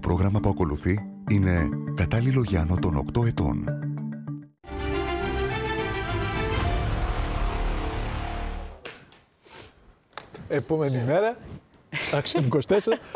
πρόγραμμα που ακολουθεί είναι κατάλληλο για άνω των 8 ετών. Επόμενη μέρα, άξιον 24.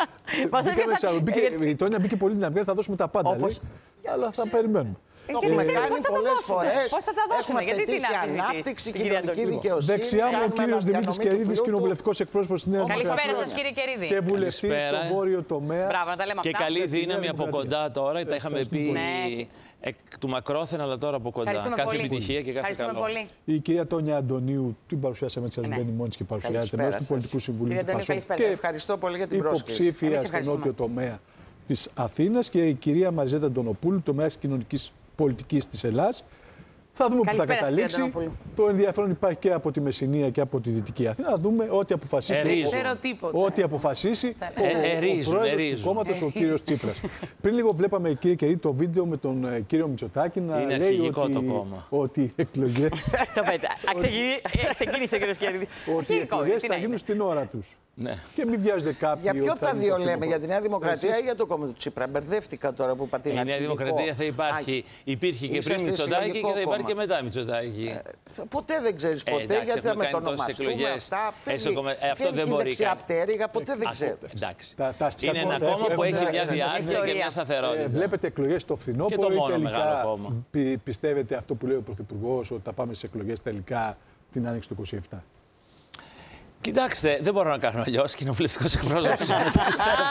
Η Τόνια μπήκε πολύ δυναμικά, θα δώσουμε τα πάντα. Αλλά θα περιμένουμε. Γιατί δεν ξέρουμε πώς θα τα δώσουμε. Πώς θα τα δώσουμε, γιατί την ανάπτυξη, κοινωνική δικαιοσύνη. Δεξιά μου ο κύριος Δημήτρης Κερίδης, κοινοβουλευτικός εκπρόσωπος της Νέας Δημοκρατίας. Καλησπέρα σας, κύριε Κερίδη. Και βουλευτής στο βόρειο τομέα. Μπράβο, να τα λέμε και αυτά. καλή δύναμη από κοντά τώρα. Τα είχαμε πει εκ του μακρόθεν, αλλά τώρα από κοντά. Κάθε επιτυχία και κάθε καλό. Η κυρία Τόνια Αντωνίου, την παρουσιάσαμε έτσι, σας μπαίνει μόνη και παρουσιάζεται μέρος του Πολιτικού Συμβουλίου του ΠΑΣΟΚ. Και ευχαριστώ πολύ για την πρόσκληση. Υποψήφια στο νότιο τομέα της Αθήνας και η κυρία Μαριζέτα Αντωνοπούλου, τομέας κοινωνικής πολιτικής της Ελλάδας. Θα δούμε πού θα καταλήξει. Το ενδιαφέρον υπάρχει και από τη Μεσσηνία και από τη Δυτική Αθήνα. Θα δούμε ό,τι αποφασίσει ό,τι αποφασίσει ο πρόεδρος του κόμματος, ο κύριος Τσίπρας. Πριν λίγο βλέπαμε, κύριε Κερίδη, το βίντεο με τον κύριο Μητσοτάκη να λέει ότι οι εκλογές... Ξεκίνησε ο κύριος Κερίδης. Ότι οι εκλογές θα γίνουν στην ώρα τους. Ναι. Και μην βιάζονται κάποιοι. Για ποιο τα δύο λέμε, για τη Νέα Δημοκρατία ή για το κόμμα του Τσίπρα? Μπερδεύτηκα τώρα που πατήνα. Η Νέα Δημοκρατία θα υπάρχει, υπήρχε και πριν Μητσοτάκη και θα υπάρχει και μετά Μητσοτάκη. Ποτέ δεν ξέρεις ποτέ, γιατί θα μετονομαστούμε αυτά. Αυτό δεν μπορεί. Ποτέ δεν ξέρεις. Είναι ένα κόμμα που έχει μια διάρκεια και μια σταθερότητα. Βλέπετε εκλογές στο φθινόπωρο. Και το μόνο μεγάλο κόμμα. Πιστεύετε αυτό που λέει ο Πρωθυπουργός, ότι θα πάμε σε εκλογές τελικά την άνοιξη του 2027? Κοιτάξτε, δεν μπορώ να κάνω αλλιώς. Κοινοβουλευτικός εκπρόσωπος είναι, το πιστεύω.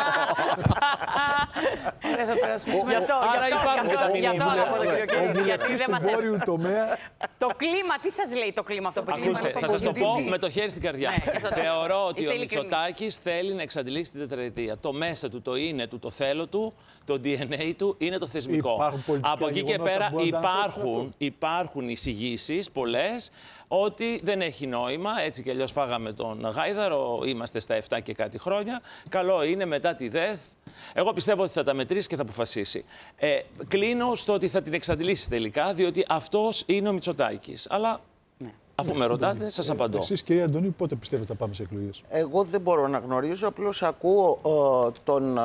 Θα περάσουμε. Άρα υπάρχουν και τα μηνύματα. Ο βουλευτής του βόρειου τομέα. Το κλίμα, τι σας λέει το κλίμα αυτό που Ακούστε, θα σας το πω με το χέρι στην καρδιά. Θεωρώ ότι ο Μητσοτάκης θέλει να εξαντλήσει την τετραετία. Το μέσα του, το είναι του, το θέλω του, το DNA του είναι το θεσμικό. Από εκεί και πέρα υπάρχουν εισηγήσεις πολλές ότι δεν έχει νόημα, έτσι κι αλλιώς φάγαμε τον Γάιδαρο, είμαστε στα 7 και κάτι χρόνια. Καλό είναι μετά τη ΔΕΘ. Εγώ πιστεύω ότι θα τα μετρήσει και θα αποφασίσει. Κλείνω στο ότι θα την εξαντλήσει τελικά, διότι αυτός είναι ο Μητσοτάκης. Αλλά αφού με ρωτάτε, σας απαντώ. Εσείς, κυρία Αντωνίου, πότε πιστεύετε θα πάμε σε εκλογές? Εγώ δεν μπορώ να γνωρίζω, απλώς ακούω τον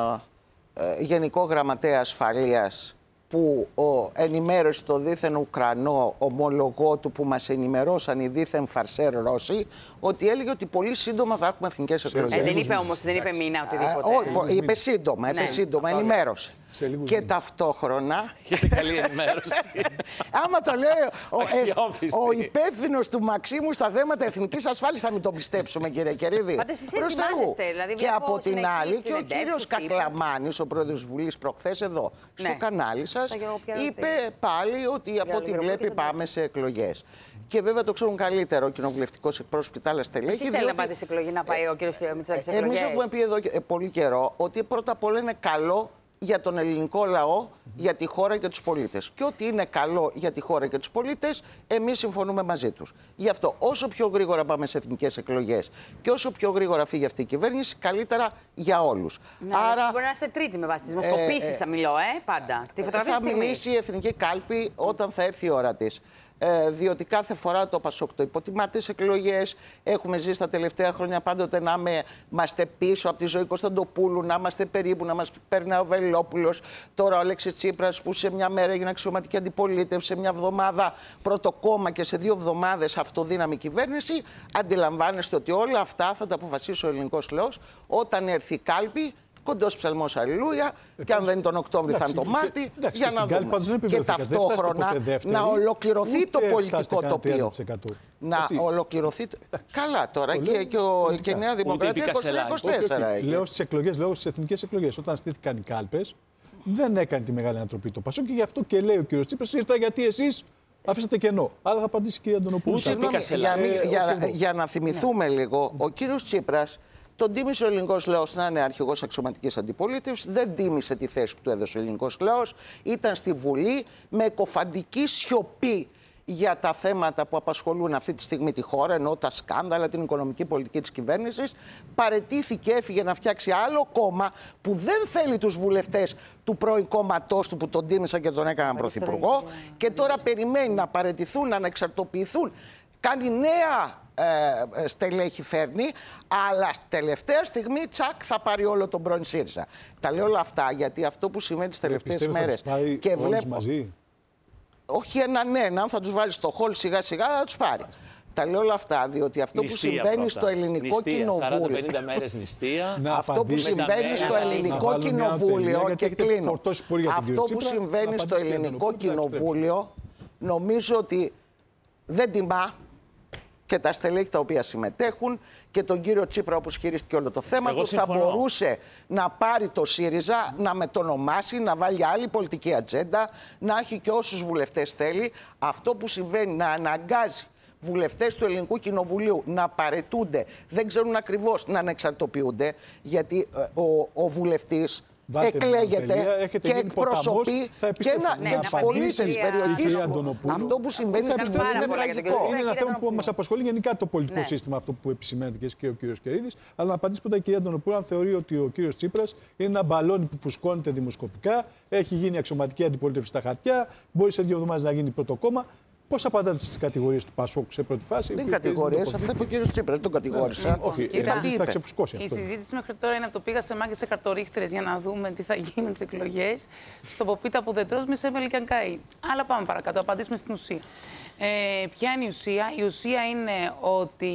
Γενικό Γραμματέα Ασφαλείας που ενημέρωσε το δίθεν Ουκρανό ομολογό του που μας ενημερώσαν οι δίθεν φαρσέρ Ρώσοι, ότι έλεγε ότι πολύ σύντομα θα έχουμε εθνικές εκλογές. Δεν είπε όμως, δεν είπε μήνα οτιδήποτε. Είπε σύντομα, ενημέρωσε. Και ταυτόχρονα. Έχετε καλή ενημέρωση. Άμα το λέει ο υπεύθυνος του Μαξίμου στα θέματα εθνικής ασφάλειας, θα μην το πιστέψουμε, κύριε Κερίδη. Προς Θεού. Και από την άλλη, και ο κύριος Κακλαμάνης, ο πρόεδρος της Βουλής, προχθές εδώ στο κανάλι σας, είπε πάλι ότι από ό,τι βλέπει πάμε σε εκλογές. Και βέβαια το ξέρουν καλύτερα ο κοινοβουλευτικός εκπρόσωπος και τα άλλα στελέχη. Εσείς θέλετε να πάτε σε εκλογή, να πάει ο κύριος Μητσοτάκης σε εκλογές? Εμείς έχουμε πει εδώ πολύ καιρό ότι πρώτα απ' όλα είναι καλό για τον ελληνικό λαό, για τη χώρα και τους πολίτες. Και ό,τι είναι καλό για τη χώρα και τους πολίτες, εμείς συμφωνούμε μαζί τους. Γι' αυτό, όσο πιο γρήγορα πάμε σε εθνικές εκλογές και όσο πιο γρήγορα φύγει αυτή η κυβέρνηση, καλύτερα για όλους. Άρα, μπορεί να είστε τρίτη με βάση τις δημοσκοπήσεις, θα μιλώ, πάντα. Θα μιλήσει η εθνική κάλπη όταν θα έρθει η ώρα της. Διότι κάθε φορά το ΠΑΣΟΚ το υποτιμά τις εκλογές. Έχουμε ζήσει τα τελευταία χρόνια πάντοτε να είμαστε πίσω από τη ζωή Κωνσταντοπούλου, να είμαστε περίπου, να μας παίρνει ο Βελόπουλος. Τώρα ο Αλέξης Τσίπρας, που σε μια μέρα έγινε αξιωματική αντιπολίτευση, σε μια εβδομάδα πρώτο κόμμα και σε 2 εβδομάδες αυτοδύναμη κυβέρνηση. Αντιλαμβάνεστε ότι όλα αυτά θα τα αποφασίσει ο ελληνικός λαός όταν έρθει η κάλπη. Κοντός ψαλμός αλληλούια, και αν δεν είναι τον Οκτώβρη θα είναι τον Μάρτη, για να δούμε. Και ταυτόχρονα να ολοκληρωθεί το πολιτικό τοπίο. Να ολοκληρωθεί. Καλά τώρα, και η Νέα Δημοκρατία 23-24. Λέω στις εκλογές, λέω στις εθνικές εκλογές, όταν στήθηκαν οι κάλπες, δεν έκανε τη μεγάλη ανατροπή το ΠΑΣΟΚ, και γι' αυτό και λέει ο κύριος Τσίπρας, ήρθα γιατί εσείς αφήσατε κενό. Άρα θα απαντήσει η κυρία Αντωνοπούλου. Για να θυμηθούμε λίγο, ο κύριος Τσίπρας τον τίμησε ο ελληνικός λαός να είναι αρχηγός αξιωματικής αντιπολίτευσης, δεν τίμησε τη θέση που του έδωσε ο ελληνικός λαός, ήταν στη Βουλή με εκοφαντική σιωπή για τα θέματα που απασχολούν αυτή τη στιγμή τη χώρα, ενώ τα σκάνδαλα, την οικονομική πολιτική της κυβέρνησης. Παραιτήθηκε, έφυγε να φτιάξει άλλο κόμμα που δεν θέλει τους βουλευτές του πρώην κόμματός του που τον τίμησαν και τον έκαναν πρωθυπουργό, και τώρα περιμένει να παραιτηθούν, να ανεξαρτοποιηθούν κάνει νέα στελέχη φέρνει, αλλά τελευταία στιγμή τσακ θα πάρει όλο τον πρώην ΣΥΡΙΖΑ. Τα λέω όλα αυτά γιατί αυτό που συμβαίνει τις τελευταίες μέρες και βλέπω... μαζί. Όχι έναν, θα τους βάλει στο χολ σιγά σιγά θα τους πάρει. Τα λέω όλα αυτά, διότι αυτό που συμβαίνει στο ελληνικό κοινοβούλιο. 40-50 μέρες νηστεία. Αυτό που συμβαίνει στο ελληνικό κοινοβούλιο. Και κλείνω. Αυτό που συμβαίνει στο ελληνικό κοινοβούλιο νομίζω ότι δεν τιμά και τα στελέχη τα οποία συμμετέχουν και τον κύριο Τσίπρα, όπως χειρίστηκε όλο το θέμα του, θα μπορούσε να πάρει το ΣΥΡΙΖΑ, να μετονομάσει, να βάλει άλλη πολιτική ατζέντα, να έχει και όσους βουλευτές θέλει. Αυτό που συμβαίνει, να αναγκάζει βουλευτές του Ελληνικού Κοινοβουλίου να παραιτούνται, δεν ξέρουν ακριβώς να ανεξαρτοποιούνται, γιατί ο βουλευτής εκλέγεται και εκπροσωπεί και τους πολίτες της περιοχής του. Αυτό που συμβαίνει στην Ελλάδα είναι τραγικό. Είναι ένα θέμα που μας απασχολεί γενικά το πολιτικό σύστημα, αυτό που επισημαίνεται και ο κύριος Κερίδης. Αλλά να απαντήσει πρώτα η κυρία Αντωνοπούλου, αν θεωρεί ότι ο κύριος Τσίπρας είναι ένα μπαλόνι που φουσκώνεται δημοσκοπικά, έχει γίνει αξιωματική αντιπολίτευση στα χαρτιά, μπορεί σε 2 εβδομάδες να γίνει πρώτο κόμμα. Πώς απαντάτε στις κατηγορίες του Πασόκ σε πρώτη φάση? Δεν κατηγορίες, αυτά που ο κύριος Τσίπρας, δεν τον κατηγόρησα. Όχι, θα ξεφουσκώσει αυτό. Η συζήτηση μέχρι τώρα είναι από το πήγα σε μάγκες σε χαρτορίχτερες για να δούμε τι θα γίνει με τις εκλογές. Στο ποπίτα που δεν τρως, μη σε έβαλε και αν καεί. Αλλά πάμε παρακάτω, απαντήσουμε στην ουσία. Ποια είναι η ουσία? Η ουσία είναι ότι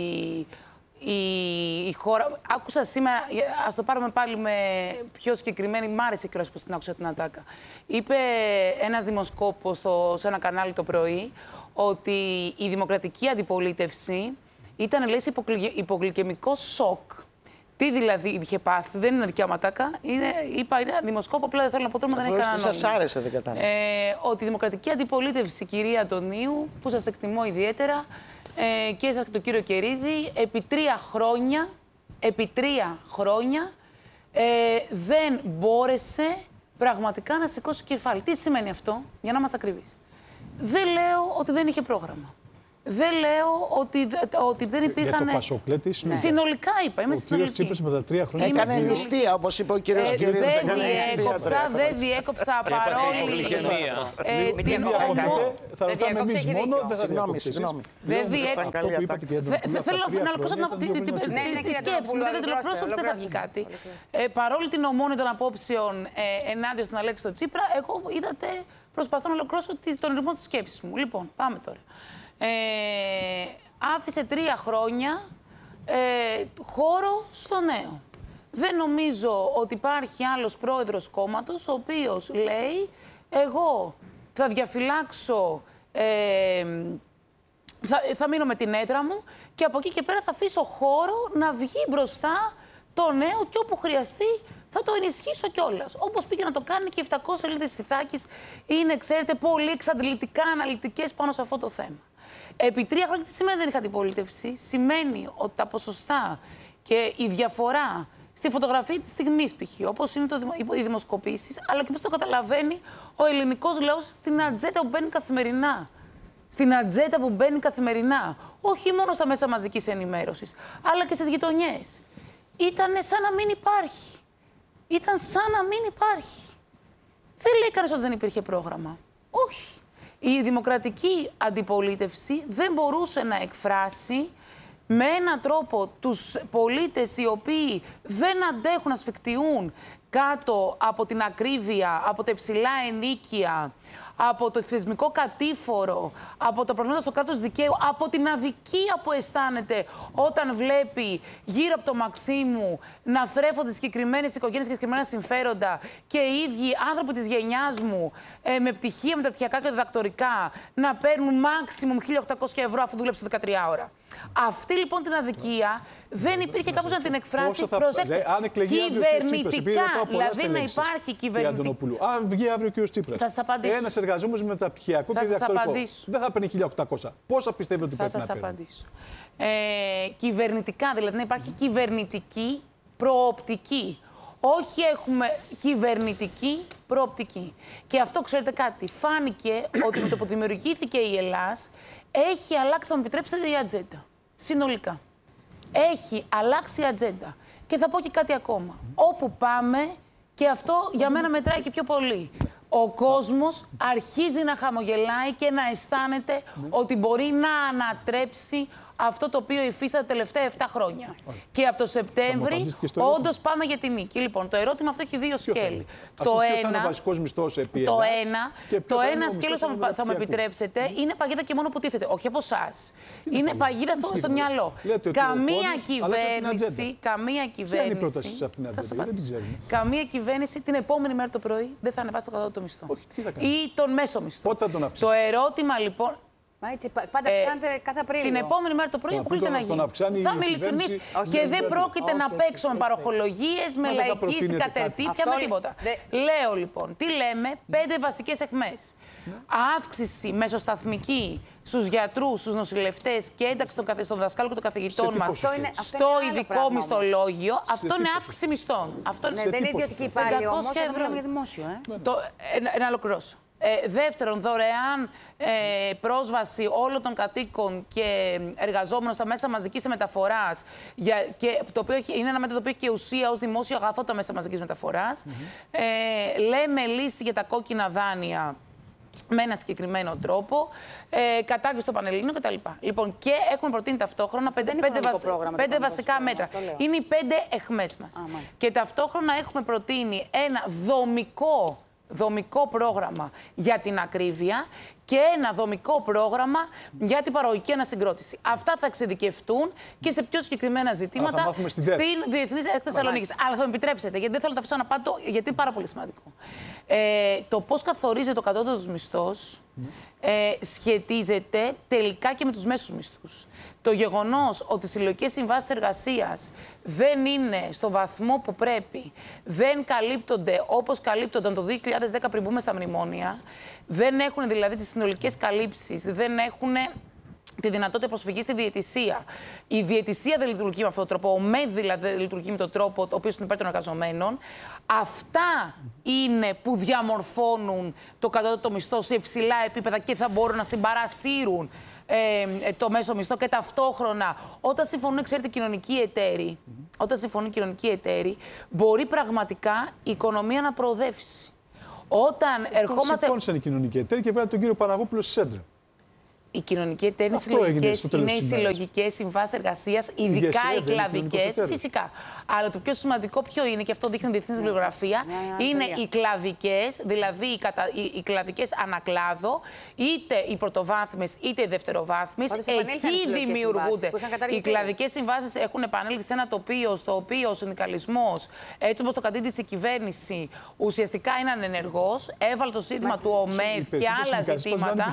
η χώρα... Άκουσα σήμερα, ας το πάρουμε πάλι με πιο συγκεκριμένη, μ' άρεσε και ώρας που την άκουσα την ατάκα. Είπε ένας δημοσκόπος σε ένα κανάλι το πρωί ότι η δημοκρατική αντιπολίτευση ήταν, λέει, υπογλυκαιμικό σοκ. Τι δηλαδή είχε πάθει? Δεν είναι δικιά ματάκα. Είπα, είναι δημοσκόπο, απλά δεν θέλω να πω τώρα, δεν έχει κανένα νόημα. Σας άρεσε, δεν κατάλαβα. Ότι η δημοκρατική αντιπολίτευση, κυρία Αντωνίου, που σας εκτιμώ ιδιαίτερα, και εσάς και τον κύριο Κερίδη, επί 3 χρόνια δεν μπόρεσε πραγματικά να σηκώσει κεφάλι. Τι σημαίνει αυτό, για να είμαστε ακριβείς? Δεν λέω ότι δεν είχε πρόγραμμα. Δεν λέω ότι δεν υπήρχαν. Για το Πασόκ, λέτε, συνολικά είπα. Είμαι συνολική. Ο κύριος Τσίπρας με τα 3 χρόνια έκανε νηστεία, όπως είπε ο κύριος Κερίδης. Δεν διέκοψα παρόλη. Θα ρωτάμε εμείς μόνο, δεν θα διακόψεις. Δεν διέκοψα. Θέλω να ολοκληρώσω τη σκέψη μου. Δεν ολοκληρώσω, δεν θα βγει κάτι. Παρόλη την ομόνη των απόψεων ενάντια στον Αλέξη τον Τσίπρα, εγώ είδατε, προσπαθώ να ολοκληρώσω τον ρυθμό της σκέψης μου. Λοιπόν, πάμε τώρα. Άφησε 3 χρόνια χώρο στο νέο. Δεν νομίζω ότι υπάρχει άλλος πρόεδρος κόμματος ο οποίος λέει εγώ θα διαφυλάξω, θα μείνω με την έδρα μου και από εκεί και πέρα θα αφήσω χώρο να βγει μπροστά το νέο και όπου χρειαστεί θα το ενισχύσω κιόλας. Όπως πήγε να το κάνει και 700 σελίδες της Ιθάκης είναι, ξέρετε, πολύ εξαντλητικά αναλυτικές πάνω σε αυτό το θέμα. Επί 3 χρόνια τι σημαίνει δεν είχα αντιπολίτευση? Σημαίνει ότι τα ποσοστά και η διαφορά στη φωτογραφία της στιγμής, π.χ., όπως είναι οι δημοσκοπήσεις, αλλά και όπως το καταλαβαίνει ο ελληνικός λαός στην ατζέντα που μπαίνει καθημερινά. Στην ατζέντα που μπαίνει καθημερινά. Όχι μόνο στα μέσα μαζικής ενημέρωσης, αλλά και στις γειτονιές. Ήταν σαν να μην υπάρχει. Ήταν σαν να μην υπάρχει. Δεν λέει κανείς ότι δεν υπήρχε πρόγραμμα. Όχι. Η δημοκρατική αντιπολίτευση δεν μπορούσε να εκφράσει με έναν τρόπο τους πολίτες οι οποίοι δεν αντέχουν να σφιχτιούν κάτω από την ακρίβεια, από τα υψηλά ενίκια, από το θεσμικό κατήφορο, από τα προβλήματα στο κράτος δικαίου, από την αδικία που αισθάνεται όταν βλέπει γύρω από το Μαξίμου να θρέφονται συγκεκριμένες οικογένειες και συγκεκριμένα συμφέροντα και οι ίδιοι άνθρωποι της γενιάς μου με πτυχία μεταπτυχιακά και διδακτορικά να παίρνουν maximum 1.800 ευρώ αφού δούλεψαν 13 ώρα. Αυτή λοιπόν την αδικία δεν υπήρχε κάποιος να την εκφράσει. Προσέξτε, κυβερνητικά, δηλαδή να υπάρχει κυβερνητικά. Αν βγει αύριο ο κύριος Τσίπρας, θα σας απαντήσω. Ένας εργαζόμενος με μεταπτυχιακό και διδακτορικό, δεν θα παίρνει 1.800. Πόσα πιστεύετε ότι πρέπει να παίρνει? Θα σας απαντήσω. Κυβερνητικά, δηλαδή να υπάρχει κυβερνητική προοπτική. Όχι έχουμε κυβερνητική προοπτική. Και αυτό, ξέρετε κάτι, φάνηκε ότι με το που δημιουργήθηκε η Ελλάς έχει αλλάξει, θα μου επιτρέψετε, η ατζέντα. Συνολικά. Έχει αλλάξει η ατζέντα. Και θα πω και κάτι ακόμα. Όπου πάμε, και αυτό για μένα μετράει και πιο πολύ. ο κόσμος αρχίζει να χαμογελάει και να αισθάνεται ότι μπορεί να ανατρέψει αυτό το οποίο υφίσταται τα τελευταία 7 χρόνια. Και από το Σεπτέμβρη, όντως πάμε για την νίκη. Λοιπόν, το ερώτημα αυτό έχει δύο σκέλη. Το ένα σκέλος, θα μου επιτρέψετε, είναι παγίδα και μόνο που τίθεται. Όχι από εσάς. Είναι παγίδα στο μυαλό. Καμία κυβέρνηση την επόμενη μέρα το πρωί δεν θα ανεβάσει το κατώτατο μισθό. Ή τον μέσο μισθό. Το ερώτημα λοιπόν. Μα έτσι, πάντα αυξάνεται κάθε Απρίλιο. Την επόμενη μέρα το πρωί αποκλείται να γίνει. Θα είμαι ειλικρινής και δεν πρόκειται να παίξω με παροχολογίες, με λαϊκίστικα κατερτύπια, με τίποτα. Λέω λοιπόν, τι λέμε, 5 βασικές αιχμές. Αύξηση μεσοσταθμική στους γιατρούς, στους νοσηλευτές και ένταξη των δασκάλων και των καθηγητών μας στο ειδικό μισθολόγιο. Αυτό είναι αύξηση μισθών. Δεν είναι ιδιωτική υπάλληλη όμως, εδώ μιλάμε για δημόσιο. Να ολοκληρώσω. Δεύτερον, δωρεάν πρόσβαση όλων των κατοίκων και εργαζόμενων στα μέσα μαζικής μεταφοράς. Το οποίο είναι ένα μέτρο το οποίο έχει και ουσία ως δημόσιο αγαθό τα μέσα μαζικής μεταφοράς. Λέμε λύση για τα κόκκινα δάνεια με ένα συγκεκριμένο τρόπο, κατάργηση των Πανελλήνιων κτλ. Λοιπόν, και έχουμε προτείνει ταυτόχρονα 5 βασικά μέτρα. Είναι οι 5 αιχμές μας. Και ταυτόχρονα έχουμε προτείνει ένα δομικό πρόγραμμα για την ακρίβεια και ένα δομικό πρόγραμμα για την παραγωγική ανασυγκρότηση. Αυτά θα εξειδικευτούν και σε πιο συγκεκριμένα ζητήματα στην Διεθνής Έκθεση Θεσσαλονίκης. Αλλά θα με επιτρέψετε, γιατί δεν θέλω να τα αφήσω να πάω, γιατί είναι πάρα πολύ σημαντικό. Το πώς καθορίζεται ο κατώτατος μισθός σχετίζεται τελικά και με τους μέσους μισθούς. Το γεγονός ότι οι συλλογικές συμβάσεις εργασίας δεν είναι στο βαθμό που πρέπει, δεν καλύπτονται όπως καλύπτονταν το 2010 πριν μπούμε στα μνημόνια, δεν έχουν δηλαδή τις συνολικές καλύψεις, δεν έχουν τη δυνατότητα προσφυγής στη διαιτησία. Η διαιτησία δεν λειτουργεί με αυτόν τον τρόπο, ο ΜΕΔ δηλαδή δεν λειτουργεί με τον τρόπο ο οποίος είναι υπέρ των εργαζομένων. Αυτά είναι που διαμορφώνουν το κατώτατο μισθό σε υψηλά επίπεδα και θα μπορούν να συμπαρασύρουν το μέσο μισθό και ταυτόχρονα όταν συμφωνούν, ξέρετε, κοινωνικοί εταίροι, μπορεί πραγματικά η οικονομία να προοδεύσει. Όταν ερχόμαστε. Συμφώνησαν οι κοινωνικοί εταίροι και βγάλαν τον κύριο Παναγόπουλο στη Σέντρα. Οι κοινωνικοί εταίροι είναι οι συλλογικές συμβάσεις εργασίας, ειδικά οι κλαδικές, φυσικά. Αλλά το πιο σημαντικό ποιο είναι, και αυτό δείχνει η διεθνής βιβλιογραφία, είναι οι κλαδικές, δηλαδή οι κλαδικές ανακλάδο, είτε οι πρωτοβάθμιες είτε οι δευτεροβάθμιες. Εκεί δημιουργούνται. Οι κλαδικές συμβάσεις έχουν επανέλθει σε ένα τοπίο στο οποίο ο συνδικαλισμός, έτσι όπως το κατήντησε η κυβέρνηση, ουσιαστικά είναι ανενεργός. Έβαλε το ζήτημα του ΟΜΕΔ και άλλα ζητήματα.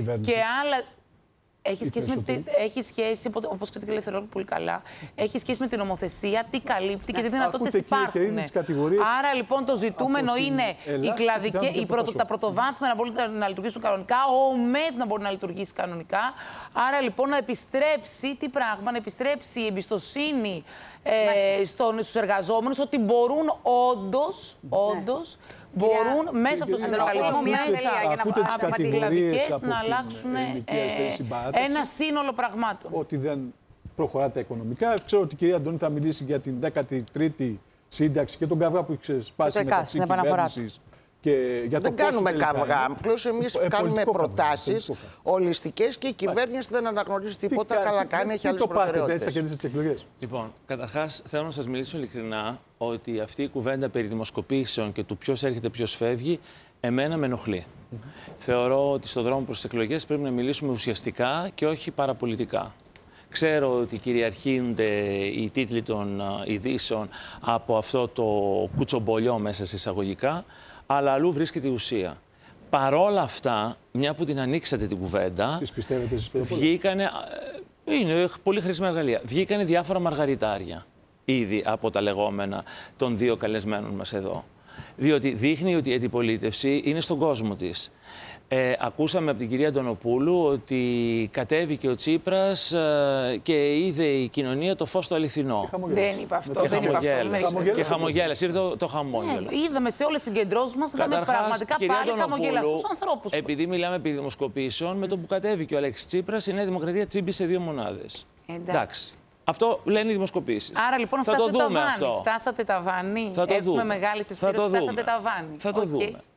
Έχει σχέση, όπως και την ελευθερία πολύ καλά, έχει σχέση με την νομοθεσία, τι καλύπτει και τι δυνατότητες υπάρχουν. Άρα λοιπόν το ζητούμενο είναι τα πρωτοβάθμια να μπορούν να λειτουργήσουν κανονικά, ο ΟΜΕΔ να μπορεί να λειτουργήσει κανονικά. Άρα λοιπόν να επιστρέψει να επιστρέψει η εμπιστοσύνη στους εργαζόμενους ότι μπορούν όντως μπορούν μέσα από το συνδικαλισμό, μέσα από τις κλαδικές να αλλάξουν ένα σύνολο πραγμάτων. Ότι δεν προχωρά τα οικονομικά. Ξέρω ότι η κυρία Αντώνη θα μιλήσει για την 13η σύνταξη και τον καυγά που έχει σπάσει μεταξύ κυβέρνησης. Δεν κάνουμε καυγά. Απλώς εμείς κάνουμε προτάσεις ολιστικές και η κυβέρνηση δεν αναγνωρίζει τίποτα. Καλά κάνει, έχει άλλες προτεραιότητες. Έτσι θα κερδίσει τις εκλογές. Λοιπόν, καταρχάς θέλω να σας μιλήσω ειλικρινά ότι αυτή η κουβέντα περί δημοσκοπήσεων και του ποιος έρχεται, ποιος φεύγει, εμένα με ενοχλεί. Θεωρώ ότι στον δρόμο προς τις εκλογές πρέπει να μιλήσουμε ουσιαστικά και όχι παραπολιτικά. Ξέρω ότι κυριαρχούνται οι τίτλοι των ειδήσεων από αυτό το κουτσομπολιό μέσα σε εισαγωγικά, αλλά αλλού βρίσκεται η ουσία. Παρόλα αυτά, μια που την ανοίξατε την κουβέντα, βγήκανε. Είναι πολύ χρήσιμα εργαλεία. Βγήκανε διάφορα μαργαριτάρια ήδη από τα λεγόμενα των δύο καλεσμένων μας εδώ. Διότι δείχνει ότι η αντιπολίτευση είναι στον κόσμο της. Ακούσαμε από την κυρία Αντωνοπούλου ότι κατέβηκε ο Τσίπρας και είδε η κοινωνία το φως το αληθινό. Δεν είπα αυτό. Και χαμογέλασε. Ήρθε το χαμόγελο. Είδαμε σε όλες τις συγκεντρώσεις μας, είδαμε πραγματικά πάλι χαμογελαστούς ανθρώπους. Επειδή μιλάμε επί δημοσκοπήσεων, με το που κατέβηκε ο Αλέξης Τσίπρας, η Νέα Δημοκρατία τσίμπησε 2 μονάδες. Εντάξει. Αυτό λένε οι δημοσκοπήσεις. Άρα λοιπόν φτάσατε ταβάνι. Έχουμε μεγάλη συσπήρωση, φτάσατε ταβάνι. Θα το δούμε.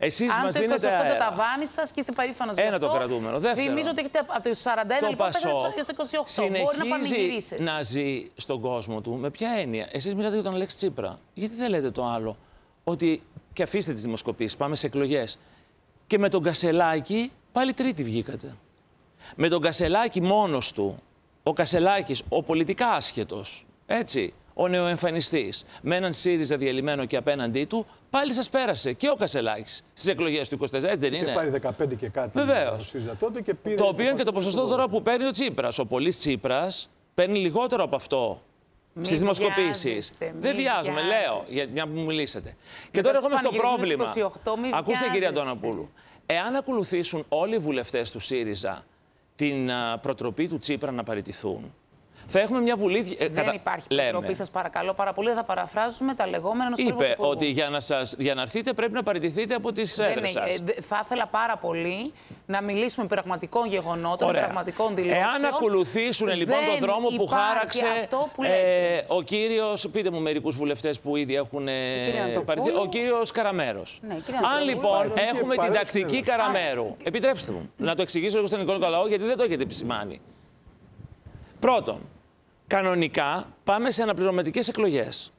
Εσείς μας δίνετε. δίνετε. Αν το 28 το ταβάνι σας και είστε περήφανος γι' αυτό. Ένα το κρατούμενο. Δεύτερο. Θυμίζω ότι έχετε από το 41 λοιπόν στο 28. Μπορεί να πανηγυρίσετε. Να ζει στον κόσμο του. Με ποια έννοια? Εσείς μιλάτε για τον Αλέξη Τσίπρα. Γιατί δεν λέτε το άλλο? Ότι. Και αφήστε τις δημοσκοπήσεις, πάμε σε εκλογές. Και με τον Κασελάκη πάλι τρίτη βγήκατε. Με τον Κασελάκη μόνος του, ο Κασελάκης, ο πολιτικά άσχετος, έτσι, ο νεοεμφανιστής, με έναν ΣΥΡΙΖΑ διαλυμένο και απέναντί του, πάλι σας πέρασε και ο Κασελάκης στις εκλογές του 24, έτσι δεν είναι? Και πάρει 15 και κάτι. Βεβαίως. Τότε και πήρε. Το οποίο είναι και το ποσοστό τώρα που παίρνει ο Τσίπρας. Ο πολύς Τσίπρας παίρνει λιγότερο από αυτό. Στις δημοσκοπήσεις. Δεν βιάζομαι, λέω, για μια που μου μιλήσατε. Και τώρα έχουμε στο πρόβλημα. Ακούστε, κυρία Αντωνοπούλου. Εάν ακολουθήσουν όλοι οι βουλευτές του ΣΥΡΙΖΑ την προτροπή του Τσίπρα να παραιτηθούν, θα έχουμε μια βουλή. Δεν υπάρχει προτροπή, σας παρακαλώ πάρα πολύ. Θα παραφράζουμε τα λεγόμενα ενός πρωθυπουργού. Είπε ότι για να έρθετε πρέπει να παραιτηθείτε από τις έδρες σας. Θα ήθελα πάρα πολύ να μιλήσουμε πραγματικών γεγονότων, πραγματικών δηλώσεων. Εάν ακολουθήσουν λοιπόν τον δρόμο που χάραξε ο κύριος, πείτε μου μερικούς βουλευτές που ήδη έχουν παραιτηθεί, ο κύριος Καραμέρος. Ναι, αν λοιπόν έχουμε την τακτική Καραμέρου, επιτρέψτε μου να το εξηγήσω λίγο στον ελληνικό λαό, γιατί δεν το έχετε επισημάνει. Πρώτον, κανονικά πάμε σε αναπληρωματικές εκλογές.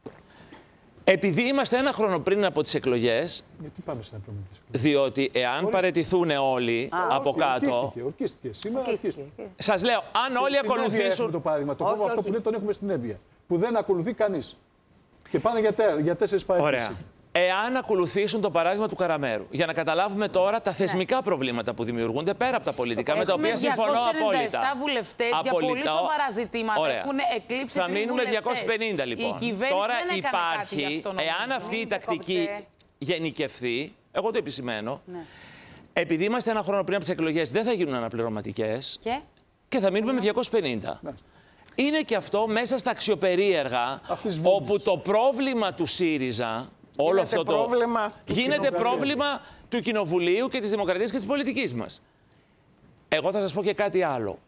Επειδή είμαστε ένα χρόνο πριν από τις εκλογές, γιατί πάμε σε αναπληρωματικές εκλογές? Διότι εάν παραιτηθούν όλοι από κάτω. Ορκίστηκε. Σήμερα ορκίστηκε. Σας λέω, αν όλοι ακολουθήσουν. Το παράδειγμα. Το κόμμα αυτό που λέει τον έχουμε στην Εύβοια. Που δεν ακολουθεί κανείς. Και πάνε για 4 παραιτήσεις. Εάν ακολουθήσουν το παράδειγμα του Καραμέρου, για να καταλάβουμε τώρα τα θεσμικά προβλήματα που δημιουργούνται πέρα από τα πολιτικά, με τα οποία συμφωνώ απόλυτα. 297 βουλευτές για πολύ σοβαρά ζητήματα έχουν εκλείψει. Θα μείνουμε 250 λοιπόν. Τώρα υπάρχει, εάν αυτή η τακτική γενικευθεί, εγώ το επισημαίνω, επειδή είμαστε ένα χρόνο πριν από τις εκλογές, δεν θα γίνουν αναπληρωματικές και θα μείνουμε με 250. Είναι και αυτό μέσα στα αξιοπερίεργα, όπου το πρόβλημα του ΣΥΡΙΖΑ. Όλο αυτό γίνεται πρόβλημα του Κοινοβουλίου και της Δημοκρατίας και της πολιτικής μας. Εγώ θα σας πω και κάτι άλλο.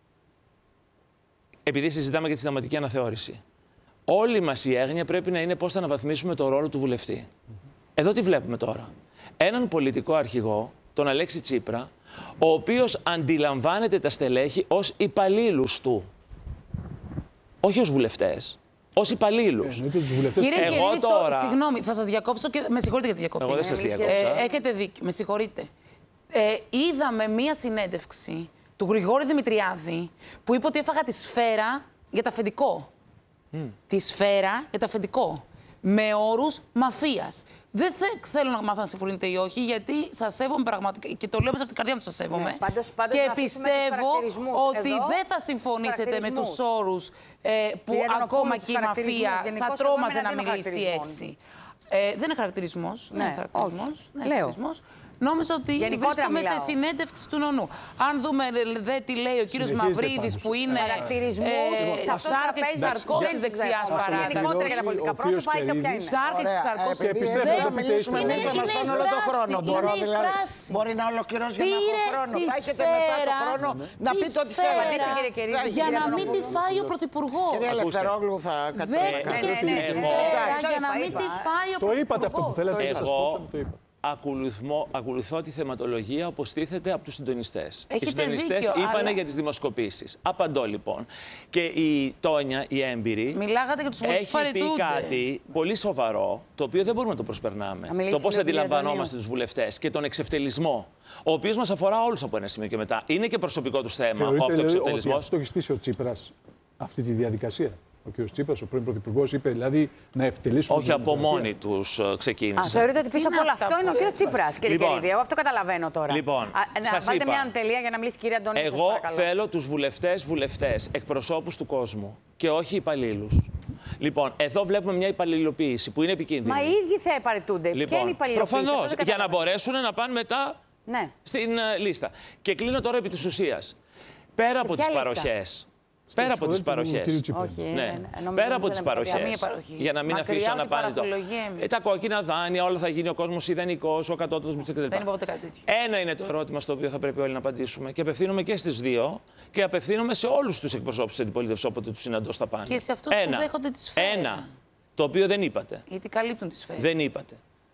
Επειδή συζητάμε για τη συνταγματική αναθεώρηση. Όλη μας η έγνοια πρέπει να είναι πώς θα αναβαθμίσουμε το ρόλο του βουλευτή. Εδώ τι βλέπουμε τώρα? Έναν πολιτικό αρχηγό, τον Αλέξη Τσίπρα, ο οποίος αντιλαμβάνεται τα στελέχη ως υπαλλήλους του. Όχι ως βουλευτές. Ως υπαλλήλους. Κύριε τώρα... Συγγνώμη, θα σας διακόψω και με συγχωρείτε για τη διακοπή. Εγώ δεν σας διακόψα. Έχετε δίκιο, με συγχωρείτε. Είδαμε μία συνέντευξη του Γρηγόρη Δημητριάδη που είπε ότι έφαγα τη σφαίρα για το αφεντικό. Τη σφαίρα για το αφεντικό. Με όρους μαφίας. Δεν θέλω να μάθω αν συμφωνείτε ή όχι, γιατί σας σέβομαι πραγματικά και το λέω μέσα από την καρδιά μου, σας σέβομαι. Πάντως και πιστεύω ότι δεν θα συμφωνήσετε με τους όρους που ακόμα και η μαφία θα τρόμαζε να μιλήσει έτσι. Δεν είναι χαρακτηρισμός. Νόμιζα ότι βρίσκομαι σε συνέντευξη του νονού. Αν δούμε τι λέει ο κύριος Μαυρίδης, που είναι σάρκα της Σαρκώσης δεξιάς παράδειγμα. Γενικότερα για τα πολιτικά πρόσωπα, είτε ποια είναι. Σάρκα της Σαρκώσης. Θα μιλήσουμε με όλο τον χρόνο. Μπορεί να ολοκληρώσει για να έχω χρόνο. Θα έχετε μετά το χρόνο να πείτε ό,τι θέλετε. Για να μην τη φάει ο Πρωθυπουργός. Κύριε Ελευθερόγλου, θα δέχτηκε τη σφαίρα για να μην τη φάει ο Πρωθυπουργός. Το είπατε αυτό που θέλατε να σας πω. Ακολουθώ τη θεματολογία όπως τίθεται από τους συντονιστές. Έχετε οι συντονιστές είπανε για τις δημοσκοπήσεις. Απαντώ λοιπόν. Και η Τόνια, η έμπειρη, μιλάγατε για τους έχει πει κάτι πολύ σοβαρό, το οποίο δεν μπορούμε να το προσπερνάμε. Το πώς αντιλαμβανόμαστε τους βουλευτές και τον εξευτελισμό, ο οποίος μας αφορά όλους από ένα σημείο και μετά. Είναι και προσωπικό τους θέμα ο αυτοεξευτελισμός. Αυτό έχει στήσει ο Τσίπρας αυτή τη διαδικασία? Ο κ. Τσίπρας, ο πρώην Πρωθυπουργός, είπε δηλαδή να ευτελίσουν. Όχι από μόνοι τους ξεκίνησαν. Θεωρείτε ότι πίσω από όλο αυτό είναι ο κ. Τσίπρας, κύριε Κερίδη? Εγώ αυτό καταλαβαίνω τώρα. Λοιπόν, να βάλετε μια τελεία για να μιλήσει η κυρία Αντωνίου. Εγώ θέλω τους βουλευτές, εκπροσώπους του κόσμου και όχι υπαλλήλους. Λοιπόν, εδώ βλέπουμε μια υπαλληλοποίηση που είναι επικίνδυνη. Μα οι ίδιοι θα παραιτούνται. Λοιπόν, ποια είναι η υπαλληλοποίηση? Προφανώς, για να μπορέσουν να πάνε μετά στην λίστα. Και κλείνω τώρα επί της ουσίας. Πέρα από τις παροχές. Πέρα από τις παροχές. Πέρα από τις παροχές. Για να μην αφήσω να πάνε τα κόκκινα δάνεια, όλα θα γίνει ο κόσμος ιδανικός, ο κατώτατος μισθός κτλ. Ένα είναι το ερώτημα στο οποίο θα πρέπει όλοι να απαντήσουμε. Και απευθύνομαι και στις δύο και απευθύνομαι σε όλους τους εκπροσώπους της αντιπολίτευσης όποτε τους συναντώ στα πάντα. Και σε αυτούς που δέχονται τη σφαίρα. Ένα. Το οποίο δεν είπατε. Γιατί καλύπτουν τη σφαίρα. Δεν είπατε.